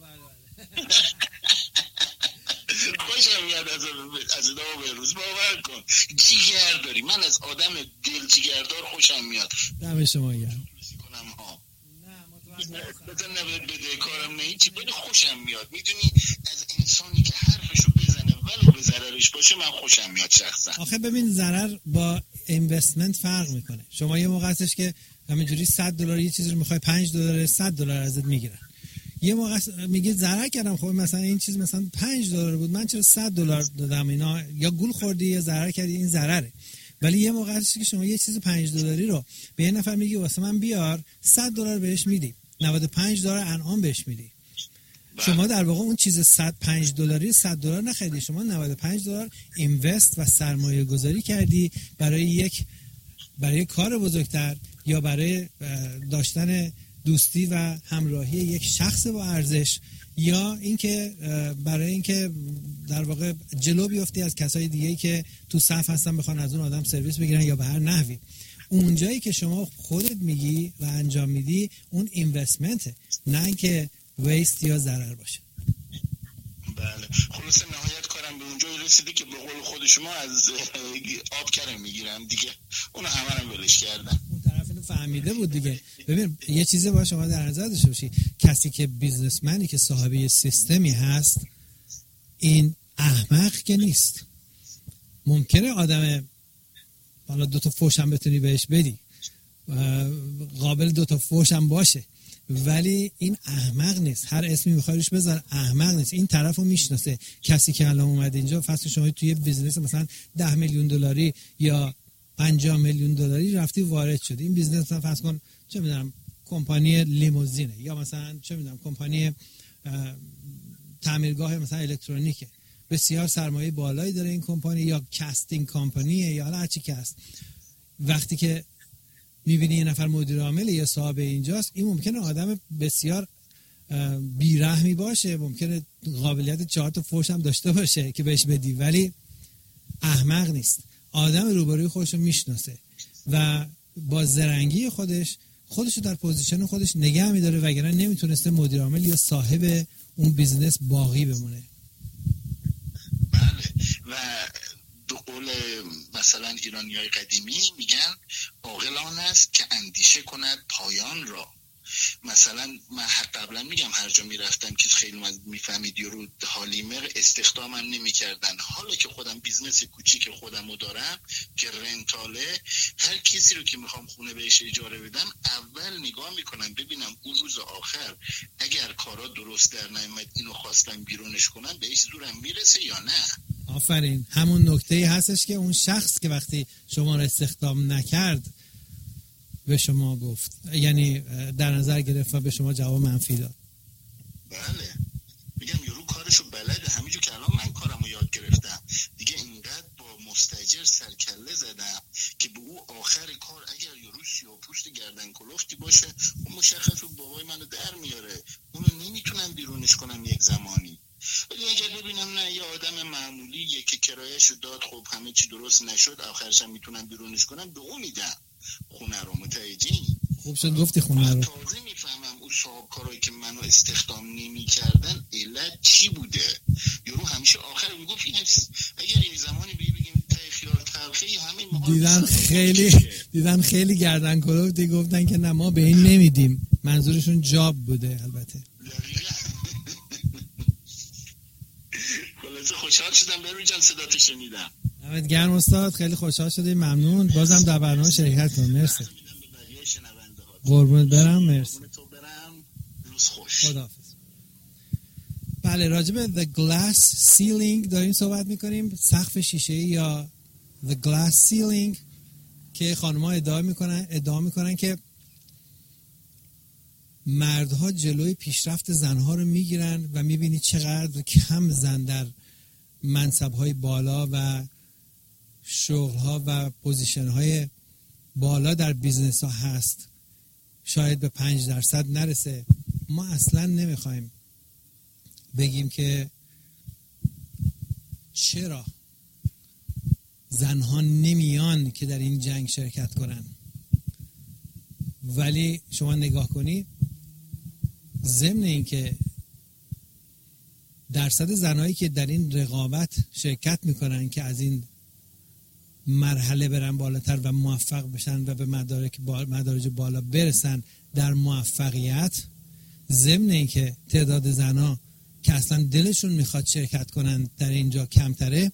خوشم میاد از ادامه به روز. باور کن جیگر داری، من از آدم دل جیگردار خوشم میاد. دم شما گرم. بزن نباید بده کارم نه هیچی، بده خوشم میاد. میدونی از انسانی که حرفشو بزنه ولو به ضررش باشه من خوشم میاد شخصا. آخه ببین ضرر با اینوستمنت فرق میکنه. شما یه موقع هستش که همینجوری $100 یه چیزی رو میخوای، $5 $100 ازت میگیرن. یه موقع میگه ضرر کردم، خب مثلا این چیز مثلا $5 بود، من چرا $100 دادم؟ اینا یا گول خوردی یا ضرر کردی، این ضرره. ولی یه موقع هست که شما یه چیز $5 رو به یه نفر میگی واسه من بیار، $100 بهش میدی، $95 انعام بهش میدی. شما در واقع اون چیز $5 $100 نخریدی، شما $95 اینوست و سرمایه گذاری کردی برای کار بزرگتر یا برای داشتن دوستی و همراهی یک شخص با ارزش، یا اینکه برای اینکه در واقع جلو بیفتی از کسای دیگه‌ای که تو صف هستن بخوان از اون آدم سرویس بگیرن یا به هر نحوی. اونجایی که شما خودت میگی و انجام میدی اون اینوستمنته، نه اینکه ویست یا ضرر باشه. بله خلاص نهایت کارم به اونجایی رسیده که به قول خود شما از آب کرم میگیرم دیگه، اونو همه رو ولش کردم. اون طرف اینو فهمیده بود دیگه. ببین یه چیزی باید شما در نظر داشته باشی، کسی که بیزنسمنی که صاحب یه سیستمی هست این احمق که نیست. ممکنه آدم حالا 2 تا فوش هم بتونی بهش بدی، قابل 2 تا فوش هم باشه، ولی این احمق نیست. هر اسمی میخوای روش بذار، احمق نیست. این طرفو میشناسه. کسی که الان اومد اینجا فرض شما توی بیزنس مثلا $10 میلیون یا $50 میلیون رفتی وارد شدی، این بیزنس مثلا فرض کن چه میدونم کمپانی لیموزینه یا مثلا چه میدونم کمپانی تعمیرگاه مثلا الکترونیکه، بسیار سرمایه بالایی داره این کمپانی، یا کاستینگ کمپانیه یا هر چی که هست. وقتی که میبینی یه نفر مدیر عامل یا صاحب اینجاست، این ممکنه آدم بسیار بیرحمی باشه، ممکنه قابلیت 4 تا فوش هم داشته باشه که بهش بدی، ولی احمق نیست. آدم روبروی خودش رو میشناسه و با زرنگی خودش رو در پوزیشن خودش نگه میداره، وگرنه نمیتونسته مدیر عامل یا صاحب اون بیزنس باقی بمونه. بله و به قول مثلا ایرانیای قدیمی میگن عاقل آن است که اندیشه کند پایان را. مثلا من قبلا میگم هر جا میرفتم که خیلی میفهمید یورو حالیمر استخدامم نمیکردن. حالا که خودم بیزنس کوچیک خودمو دارم که رنتاله، هر کسی رو که میخوام خونه بهش اجاره بدم اول نگاه میکنم ببینم اون روز آخر اگر کارا درست در نیامد اینو خواستم بیرونش کنم بهش زورم میرسه یا نه. آفرین، همون نکته‌ای هستش که اون شخص که وقتی شما رو استخدام نکرد به شما گفت، یعنی در نظر گرفت و به شما جواب منفی داد. بله میگم یورو کارشو بلده، همینجور که الان من کارمو یاد گرفتم دیگه، اینقدر با مستاجر سرکله زدم که به او آخر کار اگر یورو سیاه‌پوست گردن کلفتی باشه اون مشخص بابای منو در میاره، اونو نمیتونم بیرونش کنم یک زمانی. ولی اگر نه یه آدم معمولیه که کرایه‌شو داد، خب همه چی درست نشد، آخرش هم میتونن بیرونش کنن، به اون میدن خونه رو. متوجهی؟ خوب شد گفتی خونه رو. تازه میفهمم اون صاحبکارایی که منو استخدام نمی‌کردن علت چی بوده. یارو همیشه آخر میگفت این اگر یه زمانی بگیم ته خیار تلخی همین دیدن خیلی گردن کلفتی گفتن که نه ما به این نمیدیم. منظورشون جاب بوده البته. خلاصه خوشحال شدم بروی جان صداتو شنیدم. دمت گرم استاد، خیلی خوشحال شدیم، ممنون. بازم در برنامه شرکت کن. مرسی. قربونت برم. مرسی. روز خوش. خداحافظ. بله، راجع به the glass ceiling داریم صحبت میکنیم، سقف شیشه‌ای یا the glass ceiling، که خانم‌ها ادعا میکنن که مردها جلوی پیشرفت زنها رو میگیرن و میبینی چقدر کم زن در منصب‌های بالا و شغل‌ها و پوزیشن‌های بالا در بیزنس‌ها هست. شاید به 5% نرسه. ما اصلا نمیخوایم بگیم که چرا زنها نمیان که در این جنگ شرکت کنن، ولی شما نگاه کنی ضمن این که درصد زنهایی که در این رقابت شرکت میکنن که از این مرحله برن بالاتر و موفق بشن و به مدارج بالا برسن در موفقیت، ضمن این که تعداد زنها که اصلا دلشون میخواد شرکت کنن در اینجا کمتره،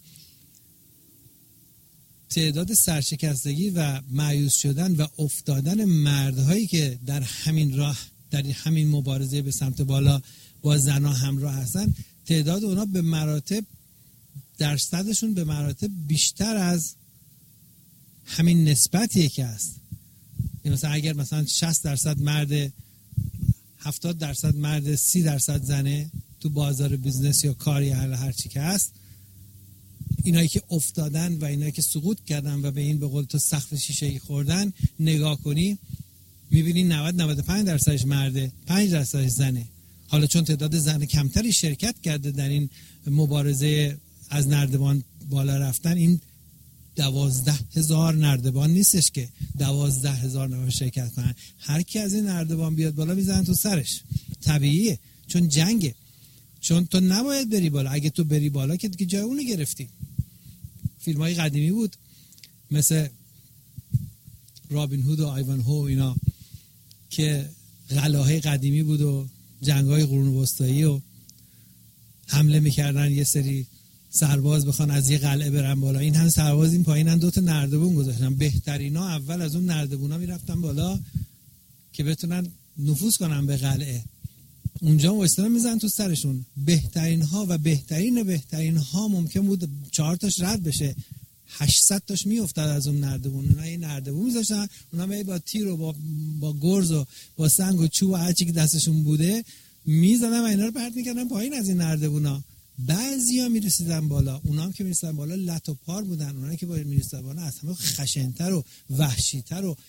تعداد سرشکستگی و مایوس شدن و افتادن مردهایی که در همین راه، در همین مبارزه به سمت بالا با زنها همراه هستن، تعداد اونا به مراتب، درصدشون به مراتب بیشتر از همین نسبتیه که هست. مثلا اگر مثلا 60% مرد، 70% مرد، 30% زنه تو بازار بیزنس یا کار یا هر چی که هست، اینایی که افتادن و اینایی که سقوط کردن و به این به قول تو سقف شیشه‌ای خوردن، نگاه کنی میبینی 90-95% مرده، 5% زنه. حالا چون تعداد زن کمتری شرکت کرده در این مبارزه از نردبان بالا رفتن، این 12,000 نردبان نیستش که 12,000 نفر شرکت کنن. هر کی از این نردبان بیاد بالا میزنن تو سرش. طبیعیه، چون جنگه، چون تو نباید بری بالا. اگه تو بری بالا که جای اونو گرفتی. فیلم های قدیمی بود مثل رابین هود و آیوان هو اینا که قلعه‌های قدیمی بود و جنگ‌های قرون وسطایی و حمله میکردن یه سری سرباز بخوان از یه قلعه برن بالا. این هم سرباز این پایینن 2 تا نردبون گذاشتن. بهترینا اول از اون نردبونا میرفتن بالا که بتونن نفوذ کنن به قلعه. اونجا وایسادن میزنن تو سرشون. بهترین ها و بهترین ها ممکن بود 4 تاش رد بشه، 800 تاش میافتاد از اون نردبون. اونا یه نردبون میذاشتن، اونا با تیر و با گرز و با سنگ و چوب و هر چی که دستشون بوده میزدن و اینا رو پرت میکردن پایین از این نردبونا. بعضیا میرسیدن بالا، اونا هم که میرسیدن بالا لط و پار بودن. اونا که میرسیدن بالا از همه خشن‌تر و وحشی‌تر و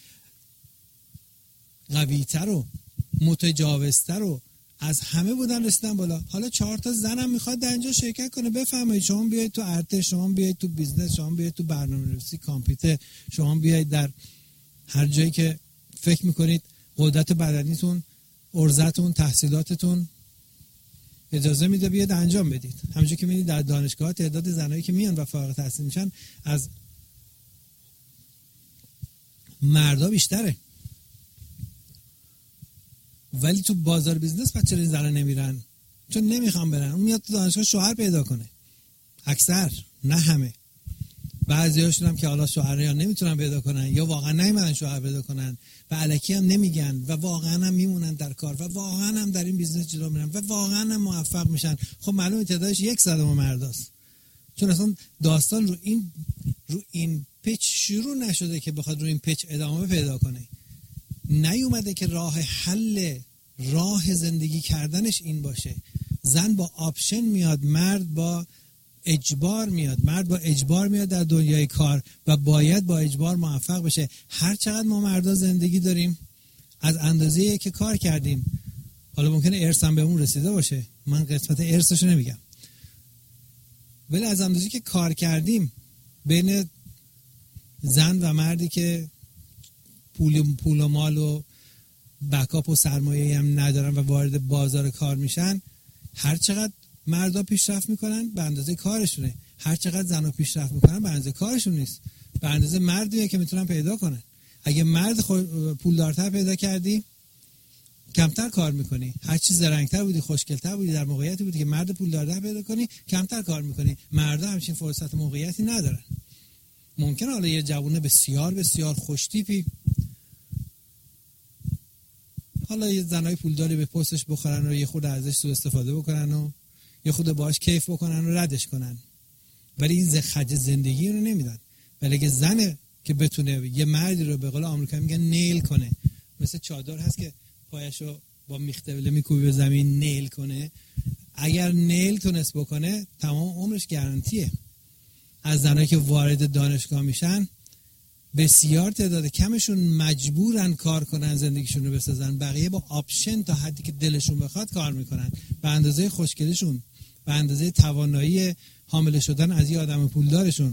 قوی‌تر و متجاوزتر و از همه بودن، رسیدن بالا. حالا 4 تا زنم میخواد در اینجا شرکت کنه. بفرمایید، شما بیاید تو ارتش، شما بیاید تو بیزنس، شما بیاید تو برنامه‌نویسی کامپیوتر، شما بیاید در هر جایی که فکر میکنید قدرت بدنیتون، ارزتون، تحصیلاتتون اجازه میده بیاد انجام بدید. همونجوری که میبینید در دانشگاه تعداد زنایی که میان و فارغ التحصیل میشن از مردا بیشتره. ولی تو بازار بیزنس پس چرا این زنان نمیرن؟ چون نمیخوام برن. اون میاد تو دانشگاه شوهر پیدا کنه. اکثر، نه همه. بعضیاشون هم که حالا شوهر یا نمیتونن پیدا کنن یا واقعا نمیدونن شوهر پیدا کنن و الکی هم نمیگن و واقعا هم میمونن در کار و واقعا هم در این بیزنس جلو میرن و واقعا هم موفق میشن. خب معلومه تعدادش 1/100 مرداست. چون اصلا داستان رو این پیچ شروع نشده که بخواد رو این پیچ ادامه پیدا کنه. نیومده که راه زندگی کردنش این باشه. زن با آپشن میاد، مرد با اجبار میاد. مرد با اجبار میاد در دنیای کار و باید با اجبار موفق بشه. هر چقدر ما مردا زندگی داریم از اندازه‌ای که کار کردیم. حالا ممکنه ارث هم بهمون رسیده باشه، من قسمت ارثشو نمیگم، ولی از اندازی که کار کردیم بین زن و مردی که پول و مال و بکاپ و سرمایه‌ای هم ندارن و وارد بازار کار میشن، هر چقدر مردا پیشرفت میکنن به اندازه کارشونه، هر چقدر زنا پیشرفت میکنن به اندازه کارشون نیست، به اندازه مردیه که میتونن پیدا کنن. اگه مرد پولدارتر پیدا کردی کمتر کار میکنی، هر چیز زرنگتر بودی، خوشگلتر بودی، در موقعیتی بودی که مرد پولدارتر پیدا کنی کمتر کار میکنی. مردا همچین فرصت موقعیتی ندارن. ممکنه حالا یه جوونه بسیار بسیار خوشتیپی، حالا یه زنای پولداری به پستش بخورن و یه خود ازش سوء استفاده بکنن و یه خود باهاش کیف بکنن و ردش کنن، ولی این خرج زندگی رو نمیدن. ولی اگه زنه که بتونه یه مردی رو به قول آمریکایی میگن نیل کنه، مثل چادر هست که پایشو با میخته میکوبی به زمین نیل کنه، اگر نیل تونست بکنه تمام عمرش گارانتیه. از زنایی که وارد دانشگاه میشن بسیار تعداد کمشون مجبورن کار کنن زندگیشون رو بسازن، بقیه با آپشن تا حدی که دلشون بخواد کار میکنن، به اندازه خوشگلشون، به اندازه توانایی حامل شدن از یه آدم پولدارشون.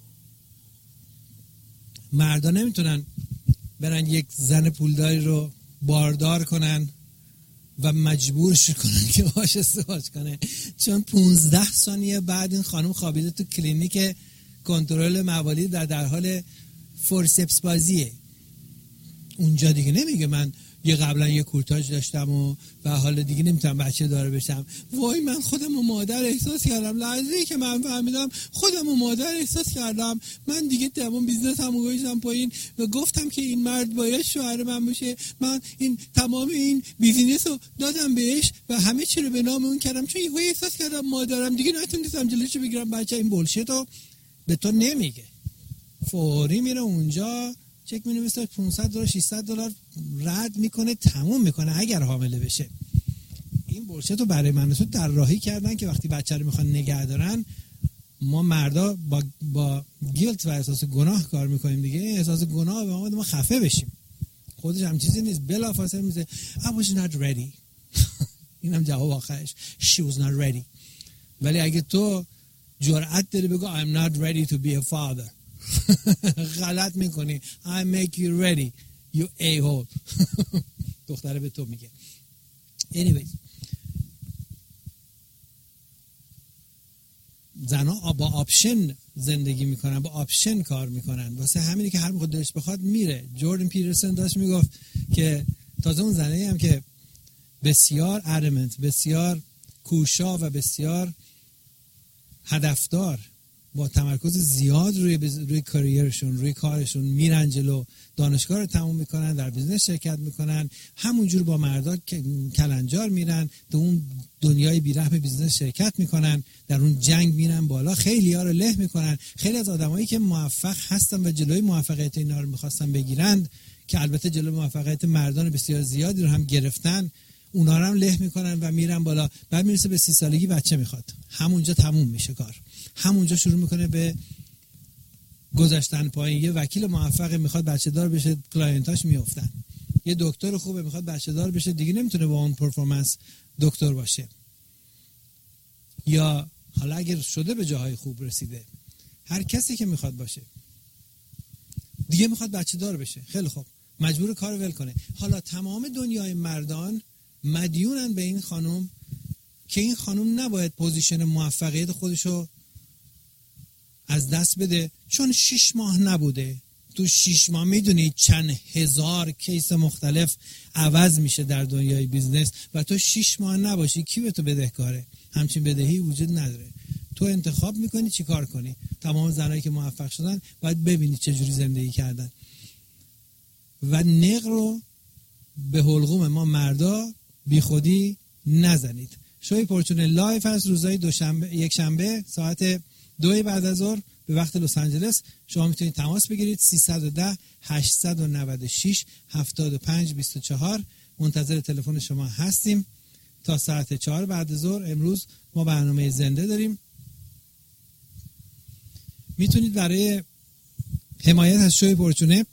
مردا نمیتونن برن یک زن پولداری رو باردار کنن و مجبورش کنن که باهاش ازدواج کنه، چون 15 ثانیه بعد این خانم خوابیده تو کلینیک کنترل موالید در حال فورسپس بازیه. اونجا دیگه نمیگه من یه قبلا یه کورتاژ داشتم و حالا دیگه نمیتونم بچه دار بشم. وای من خودم و مادر احساس کردم، لحظه‌ای که من فهمیدم خودم و مادر احساس کردم من دیگه تمام بیزنسمو گذاشتم پایین و گفتم که این مرد باید شوهر من باشه. من این تمام این بیزینسو دادم بهش و همه چی رو به نام اون کردم، چون یهو احساس کردم مادرم دیگه نتونستم جلوشو بگیرم. بچه این بولشیتو به تو نمیگه، فوری میره اونجا چک می‌نویسه $500 $600 رد میکنه، تموم میکنه اگر حامله بشه. این بولشیت رو برای من تو طراحی کردن که وقتی بچه رو میخوان نگه دارن ما مردا با گیلت و احساس گناه کار میکنیم دیگه. احساس گناه به ما خفه بشیم، خودش هم چیزی نیست. بلافاصله میگه I was not ready. اینم جواب آخرش she was not ready. ولی اگه تو جرأت داری بگو I'm not ready to be a father غلط میکنی. I make you ready you a-hole. دختره به تو میگه. anyways زنها با آپشن زندگی میکنن، با آپشن کار میکنن، واسه همینی که هر موقع دلش بخواد میره. جوردن پیترسن داشت میگفت که تازه اون زنایی هم که بسیار ادمنت، بسیار کوشا و بسیار هدفدار با تمرکز زیاد روی کاریرشون، روی کارشون میرن جلو، دانشگاه رو تموم میکنن، در بیزنس شرکت میکنن، همونجور با مردا کلنجار میرن تو اون دنیای بیرحم بیزنس شرکت میکنن، در اون جنگ میرن بالا، خیلی ها رو له میکنن. خیلی از آدمایی که موفق هستن و جلوی موفقیت اینا رو میخواستن بگیرن، که البته جلوی موفقیت مردان بسیار زیادی رو هم گرفتن، اونا رو هم له میکنن و میرن بالا. بعد میرسه به 30 سالگی بچه میخواد، همونجا تموم میشه کار، همونجا شروع میکنه به گذاشتن پایین. یه وکیل موفق میخواد بچه دار بشه، کلاینتاش میافتن. یه دکتر خوبه میخواد بچه دار بشه، دیگه نمیتونه با اون پرفورمنس دکتر باشه. یا حالا اگر شده به جاهای خوب رسیده، هر کسی که میخواد باشه دیگه میخواد بچه دار بشه، خیلی خوب مجبور کارو ول کنه. حالا تمام دنیای مردان مدیونن به این خانم که این خانم نباید پوزیشن موفقیت خودشو از دست بده، چون 6 ماه نبوده. تو 6 ماه میدونی چند هزار کیس مختلف عوض میشه در دنیای بیزنس و تو 6 ماه نباشی کی به تو بدهکاره؟ همچین بدهی وجود نداره. تو انتخاب میکنی چی کار کنی. تمام زنایی که موفق شدن باید ببینی چه جوری زندگی کردن و نق رو به حلقوم ما مردا بی خودی نزنید. شوی پورچونه لایف هست روزهای یک شنبه ساعت 2 بعد از ظهر به وقت لس آنجلس. شما میتونید تماس بگیرید 310 896 75 24. منتظر تلفن شما هستیم تا ساعت 4 بعد از ظهر. امروز ما برنامه زنده داریم. میتونید برای حمایت از شوی پورچونه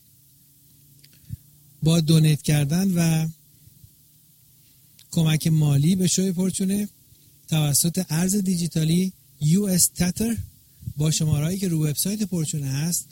با دونیت کردن و کمک مالی به شوی پورچونه توسط ارز دیجیتالی US Tether با شمارهایی که رو وبسایت پرچونه هست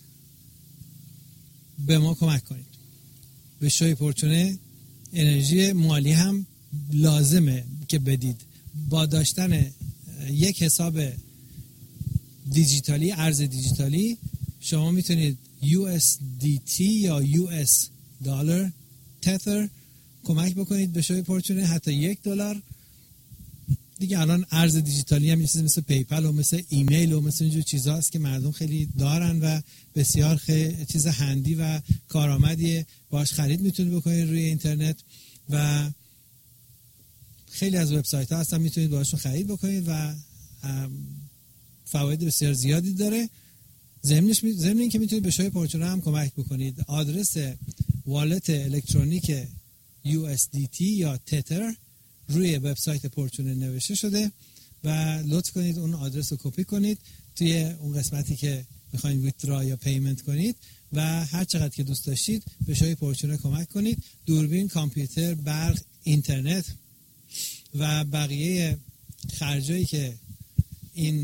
به ما کمک کنید. به شوی پرچونه انرژی مالی هم لازمه که بدید. با داشتن یک حساب دیجیتالی، ارز دیجیتالی، شما میتونید USDT یا US دلار تتر کمک بکنید به شوی پرچونه. حتی $1 دیگه الان ارز دیجیتالی هم یه چیزی مثل پیپل و مثل ایمیل و مثل اینجور چیزاست که مردم خیلی دارن و بسیار خیلی چیز هندی و کارآمدیه، باش خرید میتونید بکنید روی اینترنت و خیلی از وبسایت ها هستن میتونید باشون خرید بکنید و فواید بسیار زیادی داره. ضمن این که میتونید به شوی پرچونه هم کمک بکنید. آدرس والت الکترونیک USDT یا تتر روی وبسایت پرچونه نوشته شده و لطف کنید اون آدرس رو کپی کنید توی اون قسمتی که میخواین ویتدرا یا پیمنت کنید و هر چقدر که دوست داشتید به شوی پرچونه کمک کنید. دوربین، کامپیوتر، برق، اینترنت و بقیه خرجایی که این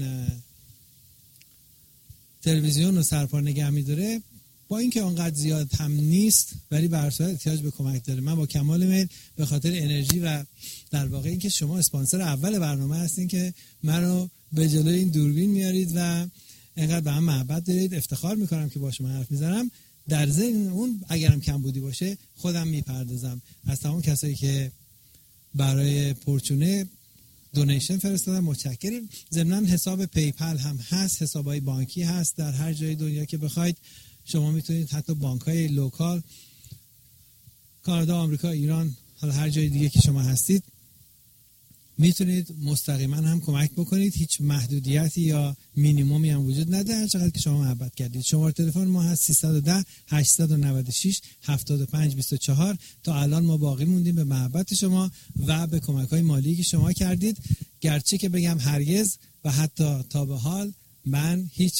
تلویزیون رو سرپا نگه می‌داره با اینکه اونقدر زیاد هم نیست ولی به هر صورت احتیاج به کمک داره. من با کمال میل به خاطر انرژی و در واقع اینکه شما اسپانسر اول برنامه هستین که منو به جلوی این دوربین میارید و اینقدر به هم محبت دارید، افتخار میکنم که با شما حرف میزنم. در ضمن اون اگرم کم بودی باشه خودم میپردازم. از تمام کسایی که برای پرچونه دونیشن فرستادن متشکرم. ضمن حساب پیپل هم هست، حسابای بانکی هست در هر جای دنیا که بخواید. شما میتونید حتی بانک‌های لوکال، کانادا، آمریکا، ایران، حالا هر جای دیگه که شما هستید میتونید مستقیما هم کمک بکنید. هیچ محدودیتی یا مینیمومی هم وجود نداره، هر چقدر که شما محبت کردید. شماره تلفن ما هست 310 896 7524. تا الان ما باقی موندیم به محبت شما و به کمک‌های مالی که شما کردید. گرچه که بگم هرگز و حتی تا به حال من هیچ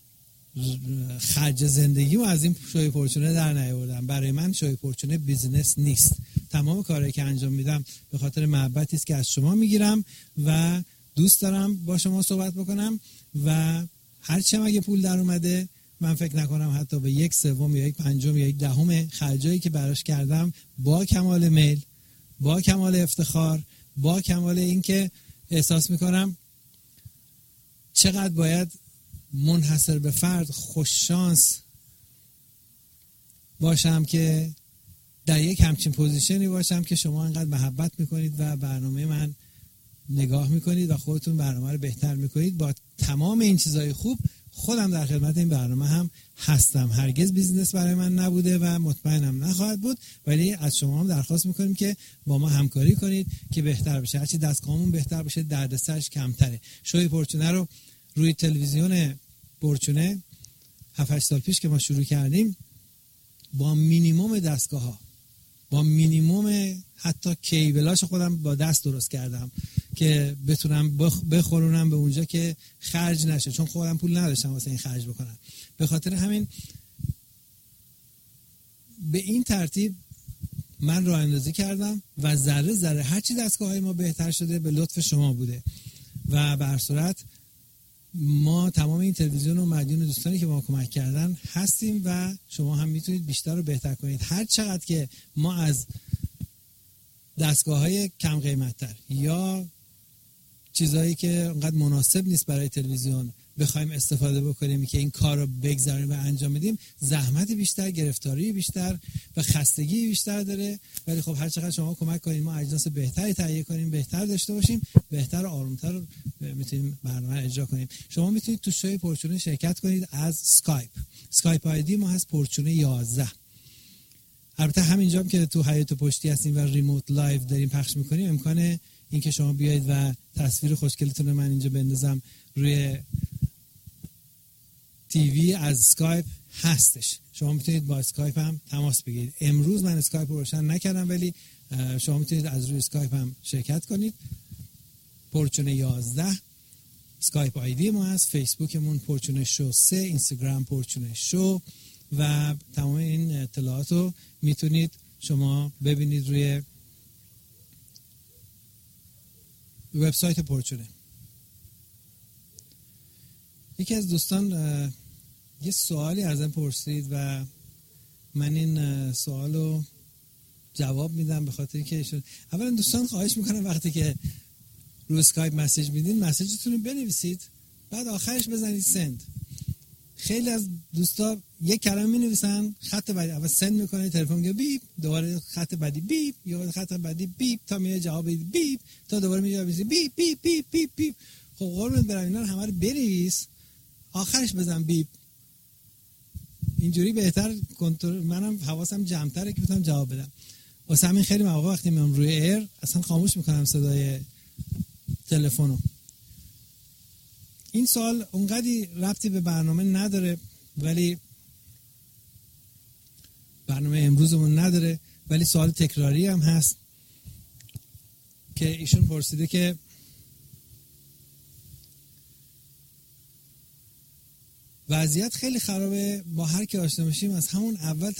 خرج زندگیمو از این شوی پرچونه در نیاوردم. برای من شوی پرچونه بیزنس نیست. تمام کارهایی که انجام میدم به خاطر محبتی است که از شما میگیرم و دوست دارم با شما صحبت بکنم و هرچی هم اگه پول در اومده من فکر نکنم حتی به 1/3 یا 1/5 یا 1/10 خرجایی که براش کردم با کمال میل، با کمال افتخار، با کمال اینکه احساس میکنم چقدر باید منحصر به فرد خوش شانس باشم که در یک همچین پوزیشنی باشم که شما انقدر محبت میکنید و برنامه من نگاه میکنید و خودتون برنامه رو بهتر میکنید. با تمام این چیزای خوب خودم در خدمت این برنامه هم هستم. هرگز بیزنس برای من نبوده و مطمئنم نخواهد بود، ولی از شما هم درخواست میکنیم که با ما همکاری کنید که بهتر بشه. هرچی دستگاهمون بهتر بشه دردسرش کمتره. شوی پرچونه رو روی تلویزیون پرچونه 7-8 سال پیش که ما شروع کردیم با مینیمم دستگاه ها، با مینیمم حتی کیبلاش خودم با دست درست کردم که بتونم بخورونم به اونجا که خرج نشه، چون خودم پول نداشتم واسه این خرج بکنم. به خاطر همین به این ترتیب من راه اندازی کردم و ذره ذره هرچی دستگاه های ما بهتر شده به لطف شما بوده و به هر صورت ما تمام این تلویزیون و مدیون دوستانی که ما کمک کردن هستیم و شما هم میتونید بیشتر و بهتر کنید. هر چقدر که ما از دستگاه‌های کم قیمت‌تر یا چیزایی که اونقدر مناسب نیست برای تلویزیون بخوایم استفاده بکنیم که این کار رو بگذاریم و انجام بدیم، زحمت بیشتر، گرفتاری بیشتر و خستگی بیشتر داره. ولی خب هر چقدر شما کمک کنید ما اجناس بهتری تهیه کنیم، بهتر داشته باشیم، بهتر و آرومتر میتونیم برنامه اجرا کنیم. شما میتونید تو شوی پرچونه شرکت کنید از اسکایپ آیدی ما هست پرچونه 11. البته همینجا هم که تو حیاط پشتی هستیم و ریموت لایو داریم پخش میکنیم، امکان اینکه شما بیایید و تصویر خوشگلتون رو من اینجا بندازم روی تیوی از اسکایپ هستش. شما میتونید با اسکایپ هم تماس بگیرید. امروز من اسکایپ رو روشن نکردم ولی شما میتونید از روی اسکایپ هم شرکت کنید. پرچونه 11 اسکایپ آیدی ما هست، فیسبوکمون پرچونه شو 3، اینستاگرام پرچونه شو و تمام این اطلاعات رو میتونید شما ببینید روی وبسایت پرچونه. یکی از دوستان یه سوالی ازم پرسید و من این سوالو جواب میدم، به خاطر که اولا دوستان خواهش میکنم وقتی که رو اسکایپ مسیج میدین مسیجتون رو بنویسید، بعد آخرش بزنید سند. خیلی از دوستا یک کلمه مینویسن، خط بعدی اول سند میکنه، تلفن میگه بیپ، دوباره خط بعدی بیپ، یا خط بعدی بیپ تا میاد جواب بیپ، تا دوباره میاد بیپ بیپ بیپ بیپ بیپ. خب قربونت برم اینا رو همه رو بنویس، آخرش بزن بیپ. اینجوری بهتر کنترل، منم حواسم جمع‌تره که بتونم جواب بدم. واسه همین خیلی مواقع وقتی میام روی ایر اصلا خاموش میکنم صدای تلفنو. این سوال اونقدی ربطی به برنامه نداره، ولی برنامه امروزمون نداره، ولی سوال تکراری هم هست که ایشون پرسیده که وضعیت خیلی خرابه، با هر کی آشنا میشیم از همون اول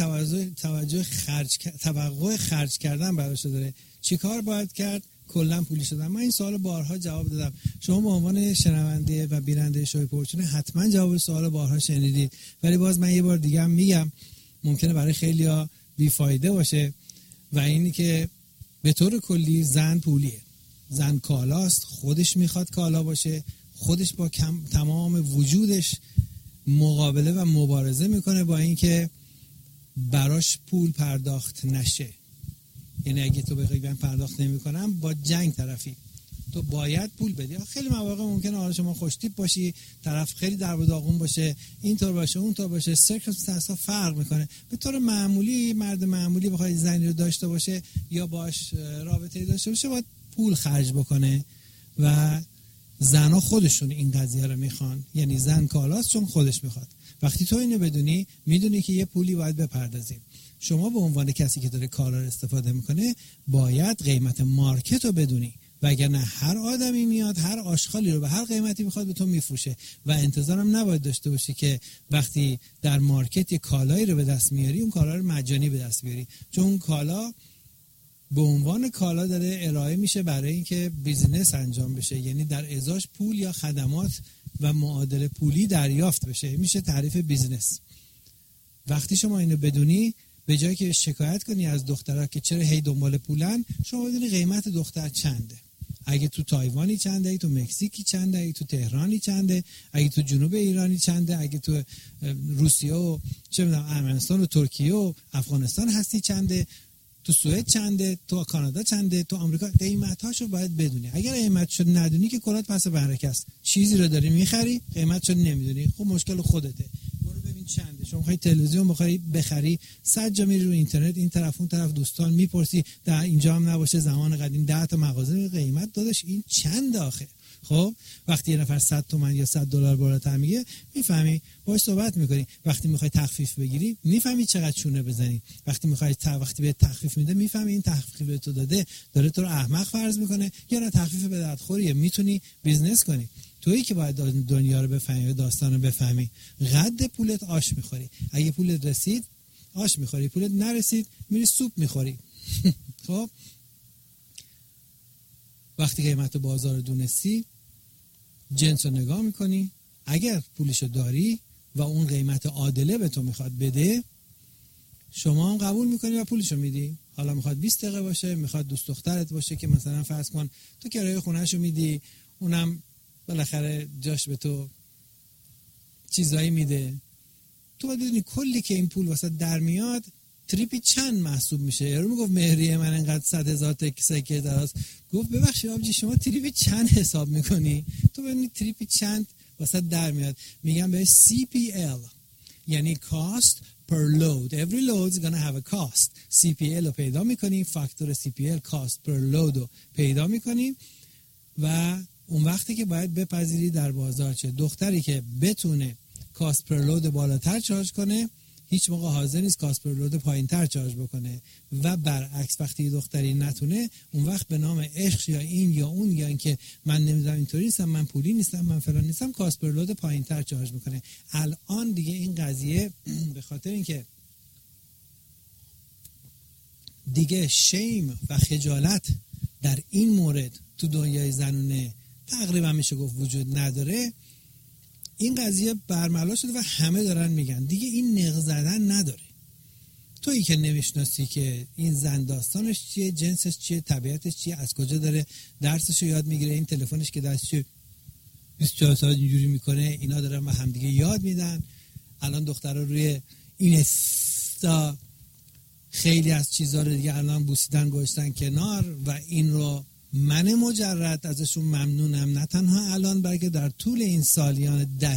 توقع خرج کردن براش داره، چیکار باید کرد کلا پولی شدن؟ من این سوال بارها جواب دادم، شما به عنوان شنونده و بیننده شوی پرچونه حتما جواب سوال بارها شنیدید، ولی باز من یه بار دیگه هم میگم، ممکنه برای خیلیا بیفایده باشه، و اینی که به طور کلی زن پولیه، زن کالاست، خودش میخواد کالا باشه، خودش با تمام وجودش مقابله و مبارزه میکنه با اینکه براش پول پرداخت نشه. یعنی اگه تو بخوای من پرداخت نمیکنم با جنگ طرفی، تو باید پول بدی. خیلی مواقع ممکنه حالا شما خوش تیپ باشی، طرف خیلی درب و داغون باشه، اینطور باشه اونطور باشه، سرکمستنس ها فرق میکنه. به طور معمولی مرد معمولی بخواد زنی رو داشته باشه یا باش رابطه‌ای داشته باشه باید پول خرج بکنه، و زنها خودشون این قضیه رو میخوان، یعنی زن کالاست چون خودش میخواد. وقتی تو اینو بدونی، میدونی که یه پولی باید بپردازی. شما به عنوان کسی که داره کالا رو استفاده میکنه باید قیمت مارکت رو بدونی، وگرنه هر آدمی میاد هر آشغالی رو به هر قیمتی میخواد به تو میفروشه، و انتظارم نباید داشته باشی که وقتی در مارکت یه کالایی رو به دست میاری اون کالا رو مجانی به دست بیاری، چون اون کالا به عنوان کالا داره ارائه میشه برای اینکه بیزینس انجام بشه، یعنی در ازاش پول یا خدمات و معادل پولی دریافت بشه، میشه تعریف بیزینس. وقتی شما اینو بدونی، به جایی که شکایت کنی از دخترها که چرا هی دنبال پولن، شما بدونی قیمت دختر چنده، اگه تو تایوانی چنده، اگه تو مکزیکی چنده، اگه تو تهرانی چنده، اگه تو جنوب ایرانی چنده، اگه تو روسیه و چه میدونم ارمنستان و ترکیه و افغانستان هستی چنده، تو سوئد چنده، تو کانادا چنده، تو آمریکا. قیمتاشو باید بدونی. اگر قیمتشو ندونی که کلات پس برکه است. چیزی رو داری میخری، قیمتشو نمیدونی، خب مشکل خودته. برو ببین چنده. شما میخوای تلویزیون بخری 100 جا میری رو اینترنت، این طرف اون طرف دوستان میپرسی، در اینجا هم نباشه زمان قدیم 10 تا مغازه قیمت داداش این چند آخه. خب وقتی یه نفر 100 تومن یا $100 بالاتر میگه، میفهمی، باهاش صحبت میکنی. وقتی میخوای تخفیف بگیری، میفهمی چقدر چونه بزنی. وقتی به تخفیف میده، میفهمی این تخفیف به تو داره تو رو احمق فرض میکنه یا نه تخفیف به دردخوریه، میتونی بیزنس کنی. تویی که باید دنیا رو بفهمی، داستان رو بفهمی. قد پولت آش میخوری. اگه پولت رسید آش میخوری، پولت نرسید میری سوپ میخوری. خب وقتی قیمت بازار رو دونستی، جنس رو نگاه میکنی، اگر پولشو داری و اون قیمت عادله به تو میخواد بده، شما هم قبول میکنی و پولشو میدی. حالا میخواد 20 دقیقه باشه، میخواد دوست دخترت باشه که مثلا فرض کن تو کرایه خونهشو میدی، اونم بالاخره جاش به تو چیزایی میده، تو باید بدونی کلی که این پول واسه در میاد تریپی چند محسوب میشه. یارو میگفت مهریه من انقدر 100,000 سکه دراز، گفت ببخشید آبجی شما تریپی چند حساب میکنی؟ تو ببینی تریپی چند واسه در میاد. میگم به CPL، یعنی cost per load. Every load is gonna have a cost. CPL رو پیدا میکنی، فاکتور CPL cost per load رو پیدا میکنی، و اون وقتی که باید بپذیری در بازار چه دختری که بتونه cost per load بالاتر چارج کنه، هیچ موقع حاضر نیست کاست پر لود پایین‌تر چارج بکنه، و برعکس وقتی دختری نتونه، اون وقت به نام عشق یا این یا اون یا اینکه من نمیدونم اینطوری نیستم، من پولی نیستم، من فلان نیستم، کاست پر لود پایین‌تر چارج میکنه. الان دیگه این قضیه به خاطر اینکه دیگه شیم و خجالت در این مورد تو دنیای زنونه تقریبا میشه گفت وجود نداره، این قضیه برملا شده و همه دارن میگن دیگه این نق زدن نداره. تویی که نمیشناسی که این زن داستانش چیه، جنسش چیه، طبیعتش چیه، از کجا داره درسشو یاد میگیره، این تلفنش که دستش 24 ساعت اینجوری میکنه، اینا دارن به همدیگه یاد میدن. الان دخترها روی این استا خیلی از چیزها رو دیگه الان بوسیدن گذاشتن کنار و این رو من مجرد ازشون ممنونم، نه تنها الان بلکه در طول این سالیان